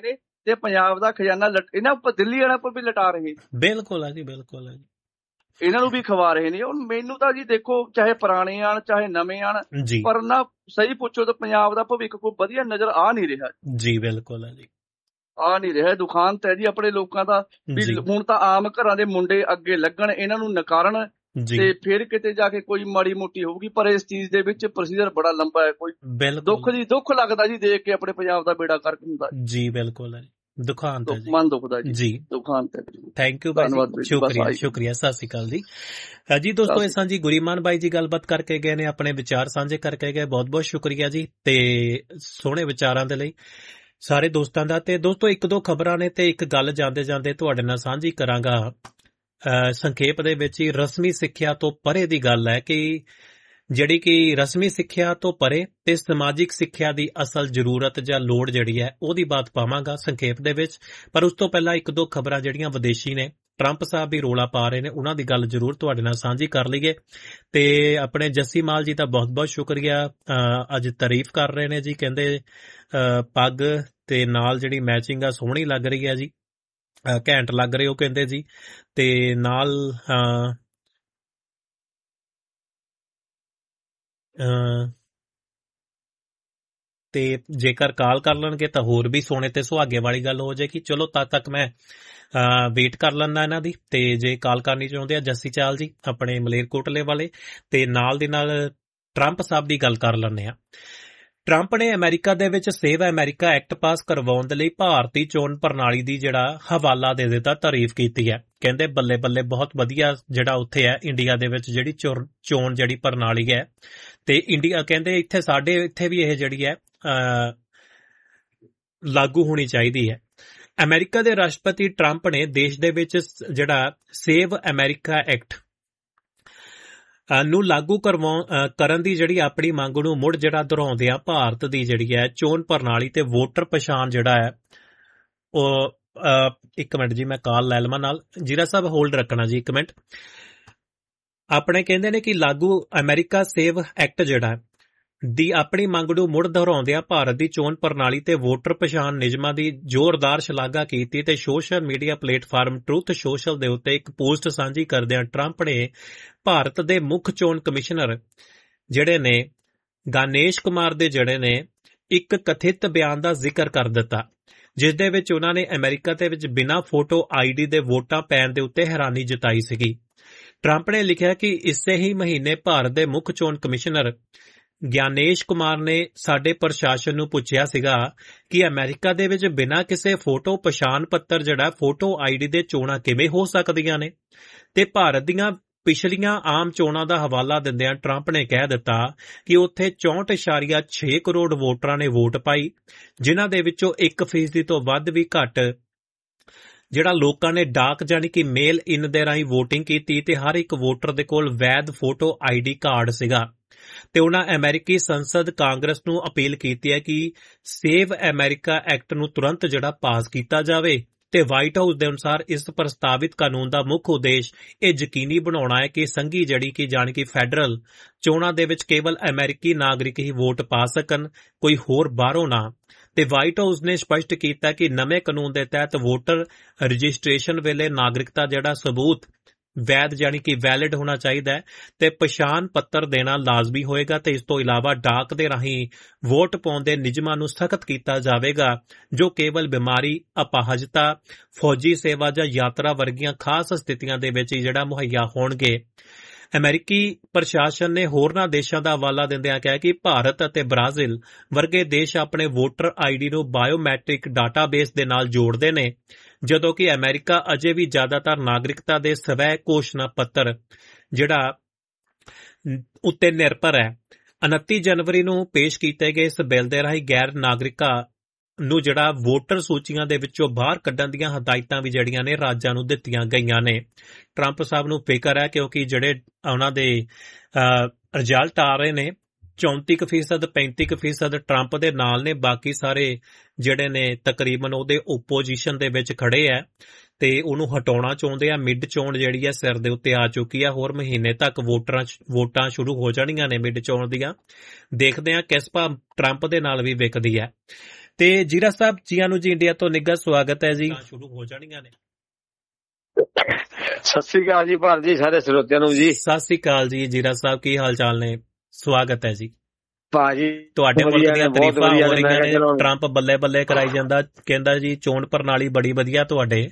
ਤੇ ਪੰਜਾਬ ਦਾ ਖਜ਼ਾਨਾ ਇਹਨਾਂ ਉੱਪਰ, ਦਿੱਲੀ ਵਾਲਿਆਂ ਉੱਪਰ ਵੀ ਲਟਾ ਰਹੇ। ਬਿਲਕੁਲ ਹੈ ਜੀ, ਬਿਲਕੁਲ ਹੈ ਜੀ, ਇਹਨਾਂ ਨੂੰ ਵੀ ਖਵਾ ਰਹੇ ਨੇ। ਹੁਣ ਮੈਨੂੰ ਤਾਂ ਜੀ ਦੇਖੋ, ਚਾਹੇ ਪੁਰਾਣੇ ਆਣ ਚਾਹੇ ਨਵੇਂ ਆਣ, ਪਰ ਨਾ ਸਹੀ ਪੁੱਛੋ ਤਾਂ ਪੰਜਾਬ ਦਾ ਭਵਿੱਖ ਕੋਈ ਵਧੀਆ ਨਜ਼ਰ ਆ ਨਹੀਂ ਰਿਹਾ ਜੀ। ਬਿਲਕੁਲ ਹੈ ਜੀ, ਆ ਨਹੀਂ ਰਿਹਾ। ਦੁਖਾਂਤ ਹੈ ਜੀ ਆਪਣੇ ਲੋਕਾਂ ਦਾ ਵੀ। ਹੁਣ ਤਾਂ ਆਮ ਘਰਾਂ ਦੇ ਮੁੰਡੇ ਅੱਗੇ ਲੱਗਣ, ਇਹਨਾਂ ਨੂੰ ਨਕਾਰਨ, ਤੇ ਫਿਰ ਕਿਤੇ ਜਾ ਕੇ ਕੋਈ ਮਾੜੀ ਮੋਟੀ ਹੋਊਗੀ। ਪਰ ਇਸ ਚੀਜ਼ ਦੇ ਵਿੱਚ ਪ੍ਰੋਸੀਜਰ ਬੜਾ ਲੰਬਾ ਹੈ। ਕੋਈ ਦੁੱਖ ਲੱਗਦਾ ਜੀ ਦੇਖ ਕੇ ਆਪਣੇ ਪੰਜਾਬ ਦਾ ਬੇੜਾ ਗਰਕ ਹੁੰਦਾ ਜੀ। ਬਿਲਕੁਲ ਹੈ, ਦੁਖਾਂਤ ਹੈ ਜੀ, ਮਨ ਦੁਖਦਾ ਜੀ, ਦੁਖਾਂਤ ਹੈ। ਥੈਂਕ ਯੂ ਭਾਈ, ਸ਼ੁਕਰੀਆ, ਸਤਿ ਸ਼੍ਰੀ ਅਕਾਲ ਜੀ। ਜੀ ਦੋਸਤੋ, ਇਸ ਜੀ ਗੁਰੀਮਾਨ ਬਾਈ ਜੀ ਗੱਲਬਾਤ ਕਰਕੇ ਗਏ ਨੇ, ਆਪਣੇ ਵਿਚਾਰ ਸਾਂਝੇ ਕਰਕੇ ਗਏ। ਬਹੁਤ ਬਹੁਤ ਸ਼ੁਕਰੀਆ ਜੀ, ਤੇ ਸੋਹਣੇ ਵਿਚਾਰਾਂ ਦੇ ਲਈ ਸਾਰੇ ਦੋਸਤਾਂ ਦਾ। ਤੇ ਦੋਸਤੋ, ਇੱਕ ਦੋ ਖਬਰਾਂ ਨੇ ਤੇ ਇੱਕ ਗੱਲ ਜਾਂਦੇ ਜਾਂਦੇ ਤੁਹਾਡੇ ਨਾਲ ਸਾਂਝੀ ਕਰਾਂਗਾ। ਸੰਖੇਪ ਦੇ ਵਿੱਚ ਹੀ ਰਸਮੀ ਸਿੱਖਿਆ ਤੋਂ ਪਰੇ ਦੀ ਗੱਲ ਹੈ ਕਿ ਜਿਹੜੀ ਕਿ ਰਸਮੀ ਸਿੱਖਿਆ ਤੋਂ ਪਰੇ ਤੇ ਸਮਾਜਿਕ ਸਿੱਖਿਆ ਦੀ ਅਸਲ ਜ਼ਰੂਰਤ ਜਾਂ ਲੋੜ ਜਿਹੜੀ ਹੈ ਉਹਦੀ ਬਾਤ ਪਾਵਾਂਗਾ ਸੰਖੇਪ ਦੇ ਵਿੱਚ। ਪਰ ਉਸ ਤੋਂ ਪਹਿਲਾਂ ਇੱਕ ਦੋ ਖਬਰਾਂ ਜਿਹੜੀਆਂ ਵਿਦੇਸ਼ੀ ਨੇ, ਟਰੰਪ ਸਾਹਿਬ ਵੀ ਰੋਲਾ ਪਾ ਰਹੇ ਨੇ, ਉਹਨਾਂ ਦੀ ਗੱਲ ਜ਼ਰੂਰ ਤੁਹਾਡੇ ਨਾਲ ਸਾਂਝੀ ਕਰ ਲਈਏ। ਤੇ ਆਪਣੇ ਜੱਸੀ ਮਾਲ ਜੀ ਦਾ ਬਹੁਤ ਬਹੁਤ ਸ਼ੁਕਰੀਆ, ਅੱਜ ਤਾਰੀਫ ਕਰ ਰਹੇ ਨੇ ਜੀ, ਕਹਿੰਦੇ ਪੱਗ ਤੇ ਨਾਲ ਜਿਹੜੀ ਮੈਚਿੰਗ ਆ ਸੋਹਣੀ ਲੱਗ ਰਹੀ ਹੈ ਜੀ, ਘੈਂਟ ਲੱਗ ਰਹੇ ਹੋ ਕਹਿੰਦੇ ਜੀ। ਤੇ ਨਾਲ ਤੇ ਜੇਕਰ ਕਾਲ ਕਰ ਲੈਣਗੇ ਤਾਂ ਹੋਰ ਵੀ ਸੋਨੇ ਤੇ ਸੁਹਾਗੇ ਵਾਲੀ ਗੱਲ ਹੋ ਜਾਏਗੀ। ਚਲੋ ਤਦ ਤੱਕ ਮੈਂ ਵੇਟ ਕਰ ਲੈਂਦਾ ਇਹਨਾਂ ਦੀ। ਤੇ ਜੇ ਕਾਲ ਕਰਨੀ ਚਾਹੁੰਦੇ ਆ ਜੱਸੀ ਚਾਲ ਜੀ ਆਪਣੇ ਮਲੇਰਕੋਟਲੇ ਵਾਲੇ, ਤੇ ਨਾਲ ਦੀ ਨਾਲ ਟਰੰਪ ਸਾਹਿਬ ਦੀ ਗੱਲ ਕਰ ਲੈਂਦੇ ਆ। ਟਰੰਪ ਨੇ ਅਮਰੀਕਾ ਦੇ ਵਿੱਚ ਸੇਵ ਅਮਰੀਕਾ ਐਕਟ ਪਾਸ ਕਰਵਾਉਣ ਦੇ ਲਈ ਭਾਰਤੀ ਚੋਣ ਪ੍ਰਣਾਲੀ ਦੀ ਜਿਹੜਾ ਹਵਾਲਾ ਦੇ ਦਿੱਤਾ, ਤਾਰੀਫ ਕੀਤੀ ਹੈ। ਕਹਿੰਦੇ ਬੱਲੇ ਬੱਲੇ, ਬਹੁਤ ਵਧੀਆ ਜਿਹੜਾ ਉੱਥੇ ਹੈ ਇੰਡੀਆ ਦੇ ਵਿੱਚ ਜਿਹੜੀ ਚੋਣ ਜਿਹੜੀ ਪ੍ਰਣਾਲੀ ਹੈ। ਤੇ ਇੰਡੀਆ ਕਹਿੰਦੇ ਇੱਥੇ ਸਾਡੇ ਇੱਥੇ ਵੀ ਇਹ ਜਿਹੜੀ ਹੈ ਲਾਗੂ ਹੋਣੀ ਚਾਹੀਦੀ ਹੈ। ਅਮਰੀਕਾ ਦੇ ਰਾਸ਼ਟਰਪਤੀ ਟਰੰਪ ਨੇ ਦੇਸ਼ ਦੇ ਵਿੱਚ ਜਿਹੜਾ ਸੇਵ ਅਮਰੀਕਾ ਐਕਟ ਨੂੰ ਲਾਗੂ ਕਰਨ ਦੀ ਜਿਹੜੀ ਆਪਣੀ ਮੰਗ ਨੂੰ ਮੁੜ ਜਿਹੜਾ ਦੁਹਰਾਉਂਦੇ ਆ, ਭਾਰਤ ਦੀ ਜਿਹੜੀ ਹੈ ਚੋਣ ਪ੍ਰਣਾਲੀ ਤੇ ਵੋਟਰ ਪਛਾਣ ਜਿਹੜਾ ਹੈ ਉਹ ਇੱਕ ਮਿੰਟ ਜੀ, ਮੈਂ ਕਾਲ ਲੈ ਲਵਾਂ ਨਾਲ। ਜੀਰਾ ਸਾਹਿਬ ਹੋਲਡ ਰੱਖਣਾ ਜੀ, ਇੱਕ ਮਿੰਟ। ਆਪਣੇ ਕਹਿੰਦੇ ਨੇ ਕਿ ਲਾਗੂ ਅਮਰੀਕਾ ਸੇਵ ਐਕਟ ਜਿਹੜਾ ਦੀ ਆਪਣੀ ਮੰਗ ਨੂੰ ਮੁੜ ਦੁਹਰਾਉਂਦਿਆਂ ਭਾਰਤ ਦੀ ਚੋਣ ਪ੍ਰਣਾਲੀ ਤੇ ਵੋਟਰ ਪਛਾਣ ਨਿਯਮਾਂ ਦੀ ਜ਼ੋਰਦਾਰ ਸ਼ਲਾਘਾ ਕੀਤੀ ਤੇ social media platform truth social ਦੇ ਉੱਤੇ ਇੱਕ ਪੋਸਟ ਸਾਂਝੀ ਕਰਦਿਆਂ ਟਰੰਪ ਨੇ ਭਾਰਤ ਦੇ ਮੁੱਖ ਚੋਣ ਕਮਿਸ਼ਨਰ ਜਿਹੜੇ ਨੇ ਗਾਨੇਸ਼ ਕੁਮਾਰ ਦੇ ਜਿਹੜੇ ਨੇ ਇੱਕ ਕਥਿਤ ਬਿਆਨ ਦਾ ਜ਼ਿਕਰ ਕਰ ਦਿੱਤਾ, ਜਿਸ ਦੇ ਵਿੱਚ ਉਹਨਾਂ ਨੇ ਅਮਰੀਕਾ ਦੇ ਵਿੱਚ ਬਿਨਾਂ ਫੋਟੋ ਆਈਡੀ ਦੇ ਵੋਟਾਂ ਪੈਣ ਦੇ ਉੱਤੇ ਹੈਰਾਨੀ ਜਤਾਈ ਸੀਗੀ। ਟਰੰਪ ਨੇ ਲਿਖਿਆ ਕਿ ਇਸੇ ਹੀ ਮਹੀਨੇ ਭਾਰਤ ਦੇ ਮੁੱਖ ਚੋਣ ਕਮਿਸ਼ਨਰ ਗਿਆਨੇਸ਼ ਕੁਮਾਰ ਨੇ ਸਾਡੇ ਪ੍ਰਸ਼ਾਸਨ ਨੂੰ ਪੁੱਛਿਆ ਸੀਗਾ ਕਿ ਅਮਰੀਕਾ ਦੇ ਵਿੱਚ ਬਿਨਾਂ ਕਿਸੇ ਫੋਟੋ ਪਛਾਣ ਪੱਤਰ ਜਿਹੜਾ ਫੋਟੋ ਆਈਡੀ ਦੇ ਚੋਣਾਂ ਕਿਵੇਂ ਹੋ ਸਕਦੀਆਂ ਨੇ। ਤੇ ਭਾਰਤ ਦੀਆਂ ਪਿਛਲੀਆਂ ਆਮ ਚੋਣਾਂ ਦਾ ਹਵਾਲਾ ਦਿੰਦਿਆਂ ਟਰੰਪ ਨੇ ਕਹਿ ਦਿੱਤਾ ਕਿ ਉੱਥੇ 64.6 ਕਰੋੜ ਵੋਟਰਾਂ ਨੇ ਵੋਟ ਪਾਈ, ਜਿਨ੍ਹਾਂ ਦੇ ਵਿੱਚੋਂ 1% ਤੋਂ ਵੱਧ ਵੀ ਘੱਟ ਜਿਹੜਾ ਲੋਕਾਂ ਨੇ ਡਾਕ ਜਾਣੀ ਕਿ ਮੇਲ ਇਨ ਦੇ ਰਾਹੀਂ ਵੋਟਿੰਗ ਕੀਤੀ ਤੇ ਹਰ ਇੱਕ ਵੋਟਰ ਦੇ ਕੋਲ ਵੈਧ ਫੋਟੋ ਆਈਡੀ ਕਾਰਡ ਸੀਗਾ। ਤੇ ਉਹਨਾਂ ਅਮਰੀਕੀ ਸੰਸਦ ਕਾਂਗਰਸ ਨੂੰ ਅਪੀਲ ਕੀਤੀ ਹੈ ਕਿ ਸੇਵ ਅਮਰੀਕਾ ਐਕਟ ਨੂੰ ਤੁਰੰਤ ਜਿਹੜਾ ਪਾਸ ਕੀਤਾ ਜਾਵੇ। ਤੇ ਵਾਈਟ ਹਾਊਸ ਦੇ ਅਨੁਸਾਰ ਇਸ ਪ੍ਰਸਤਾਵਿਤ ਕਾਨੂੰਨ ਦਾ ਮੁੱਖ ਉਦੇਸ਼ ਇਹ ਯਕੀਨੀ ਬਣਾਉਣਾ ਹੈ ਕਿ ਸੰਘੀ ਜਿਹੜੀ ਕਿ ਜਾਣੀ ਕਿ ਫੈਡਰਲ ਚੋਣਾਂ ਦੇ ਵਿੱਚ ਕੇਵਲ ਅਮਰੀਕੀ ਨਾਗਰਿਕ ਹੀ ਵੋਟ ਪਾ ਸਕਣ, ਕੋਈ ਹੋਰ ਬਾਹਰੋਂ ਨਾ। ਤੇ ਵਾਈਟ ਹਾਊਸ ਨੇ ਸਪਸ਼ਟ ਕੀਤਾ ਕਿ ਨਵੇਂ ਕਾਨੂੰਨ ਦੇ ਤਹਿਤ ਵੋਟਰ ਰਜਿਸਟ੍ਰੇਸ਼ਨ ਵੇਲੇ ਨਾਗਰਿਕਤਾ ਜਿਹੜਾ ਸਬੂਤ ਵੈਧ ਜਾਣੀ ਕਿ ਵੈਲਿਡ ਹੋਣਾ ਚਾਹੀਦਾ ਹੈ ਤੇ ਪਛਾਣ ਪੱਤਰ ਦੇਣਾ ਲਾਜ਼ਮੀ ਹੋਏਗਾ। ਤੇ ਇਸ ਤੋਂ ਇਲਾਵਾ ਡਾਕ ਦੇ ਰਾਹੀਂ ਵੋਟ ਪਾਉਣ ਦੇ ਨਿਯਮਾਂ ਨੂੰ ਸਖਤ ਕੀਤਾ ਜਾਵੇਗਾ, ਜੋ ਕੇਵਲ ਬਿਮਾਰੀ, ਅਪਾਹਜਤਾ, ਫੌਜੀ ਸੇਵਾ ਜਾਂ ਯਾਤਰਾ ਵਰਗੀਆਂ ਖਾਸ ਸਥਿਤੀਆਂ ਦੇ ਵਿੱਚ ਹੀ ਜਿਹੜਾ ਮੁਹੱਈਆ ਹੋਣਗੇ। ਅਮਰੀਕੀ ਪ੍ਰਸ਼ਾਸਨ ਨੇ ਹੋਰਨਾਂ ਦੇਸ਼ਾਂ ਦਾ ਹਵਾਲਾ ਦਿੰਦਿਆਂ ਕਿਹਾ ਕਿ ਭਾਰਤ ਅਤੇ ਬ੍ਰਾਜ਼ੀਲ ਵਰਗੇ ਦੇਸ਼ ਆਪਣੇ ਵੋਟਰ ਆਈਡੀ ਨੂੰ ਬਾਇਓਮੈਟ੍ਰਿਕ ਡਾਟਾਬੇਸ ਦੇ ਨਾਲ ਜੋੜਦੇ ਨੇ, ਜਦੋਂ ਕਿ ਅਮਰੀਕਾ ਅਜੇ ਵੀ ਜ਼ਿਆਦਾਤਰ ਨਾਗਰਿਕਤਾ ਦੇ ਸਵੈ ਘੋਸ਼ਣਾ ਪੱਤਰ ਜਿਹੜਾ ਉੱਤੇ ਨਿਰਭਰ ਹੈ। 29 ਜਨਵਰੀ ਨੂੰ ਪੇਸ਼ ਕੀਤੇ ਗਏ ਇਸ ਬਿੱਲ ਦੇ ਰਾਹੀਂ ਗੈਰ ਨਾਗਰਿਕਾਂ ਨੂੰ ਜਿਹੜਾ ਵੋਟਰ ਸੂਚੀਆਂ ਦੇ ਵਿੱਚੋਂ ਬਾਹਰ ਕੱਢਣ ਦੀਆਂ ਹਦਾਇਤਾਂ ਵੀ ਜਿਹੜੀਆਂ ਨੇ ਰਾਜਾਂ ਨੂੰ ਦਿੱਤੀਆਂ ਗਈਆਂ ਨੇ। ਟਰੰਪ ਸਾਹਿਬ ਨੂੰ ਫਿਕਰ ਹੈ ਕਿਉਂਕਿ ਜਿਹੜੇ ਉਹਨਾਂ ਦੇ ਰਿਜ਼ਲਟ ਆ ਰਹੇ ਨੇ 34% 35% ਟਰੰਪ ਦੇ ਨਾਲ ਨੇ, ਬਾਕੀ ਸਾਰੇ ਜਿਹੜੇ ਨੇ ਤਕਰੀਬਨ ਉਹਦੇ ਓਪੋਜੀਸ਼ਨ ਦੇ ਵਿੱਚ ਖੜੇ ਹੈ ਤੇ ਉਹਨੂੰ ਹਟਾਉਣਾ ਚਾਹੁੰਦੇ ਆ। ਮਿਡ ਚੋਣ ਜਿਹੜੀ ਹੈ ਸਿਰ ਦੇ ਉੱਤੇ ਆ ਚੁੱਕੀ ਆ, ਹੋਰ ਮਹੀਨੇ ਤੱਕ ਵੋਟਾਂ ਸ਼ੁਰੂ ਹੋ ਜਾਣੀਆਂ ਨੇ ਮਿਡ ਚੋਣ ਦੀਆਂ। ਦੇਖਦੇ ਆ ਕਿਸ ਭਾਅ ਟਰੰਪ ਦੇ ਨਾਲ ਵੀ ਵਿਕਦੀ ਹੈ। ਤੇ ਜੀਰਾ ਸਾਹਿਬ ਜੀਆਂ ਨੂੰ ਜੀ ਇੰਡੀਆ ਤੋਂ ਨਿੱਘਾ ਸਵਾਗਤ ਹੈ ਜੀ। ਸ਼ੁਰੂ ਹੋ ਜਾਣੀਆਂ ਨੇ। ਸਤਿ ਸ੍ਰੀ ਅਕਾਲ ਜੀ ਭਾਰਤ ਜੀ, ਸਾਰੇ ਸਰੋਤਿਆਂ ਨੂੰ ਜੀ ਸਤਿ ਸ੍ਰੀ ਅਕਾਲ ਜੀ। ਜੀਰਾ ਸਾਹਿਬ ਕੀ ਹਾਲ ਚਾਲ ਨੇ? ਸਵਾਗਤ ਹੈ ਜੀ ਭਾਜੀ। ਤੁਹਾਡੇ ਮੁਲਕ ਦੀਆਂ ਤਾਰੀਫਾਂ ਹੋ ਰਹੀਆਂ ਨੇ। ਟਰੰਪ ਬੱਲੇ ਬੱਲੇ ਕਰਾਈ ਜਾਂਦਾ, ਕਹਿੰਦਾ ਜੀ ਚੋਣ ਪ੍ਰਣਾਲੀ ਬੜੀ ਵਧੀਆ ਤੁਹਾਡੇ।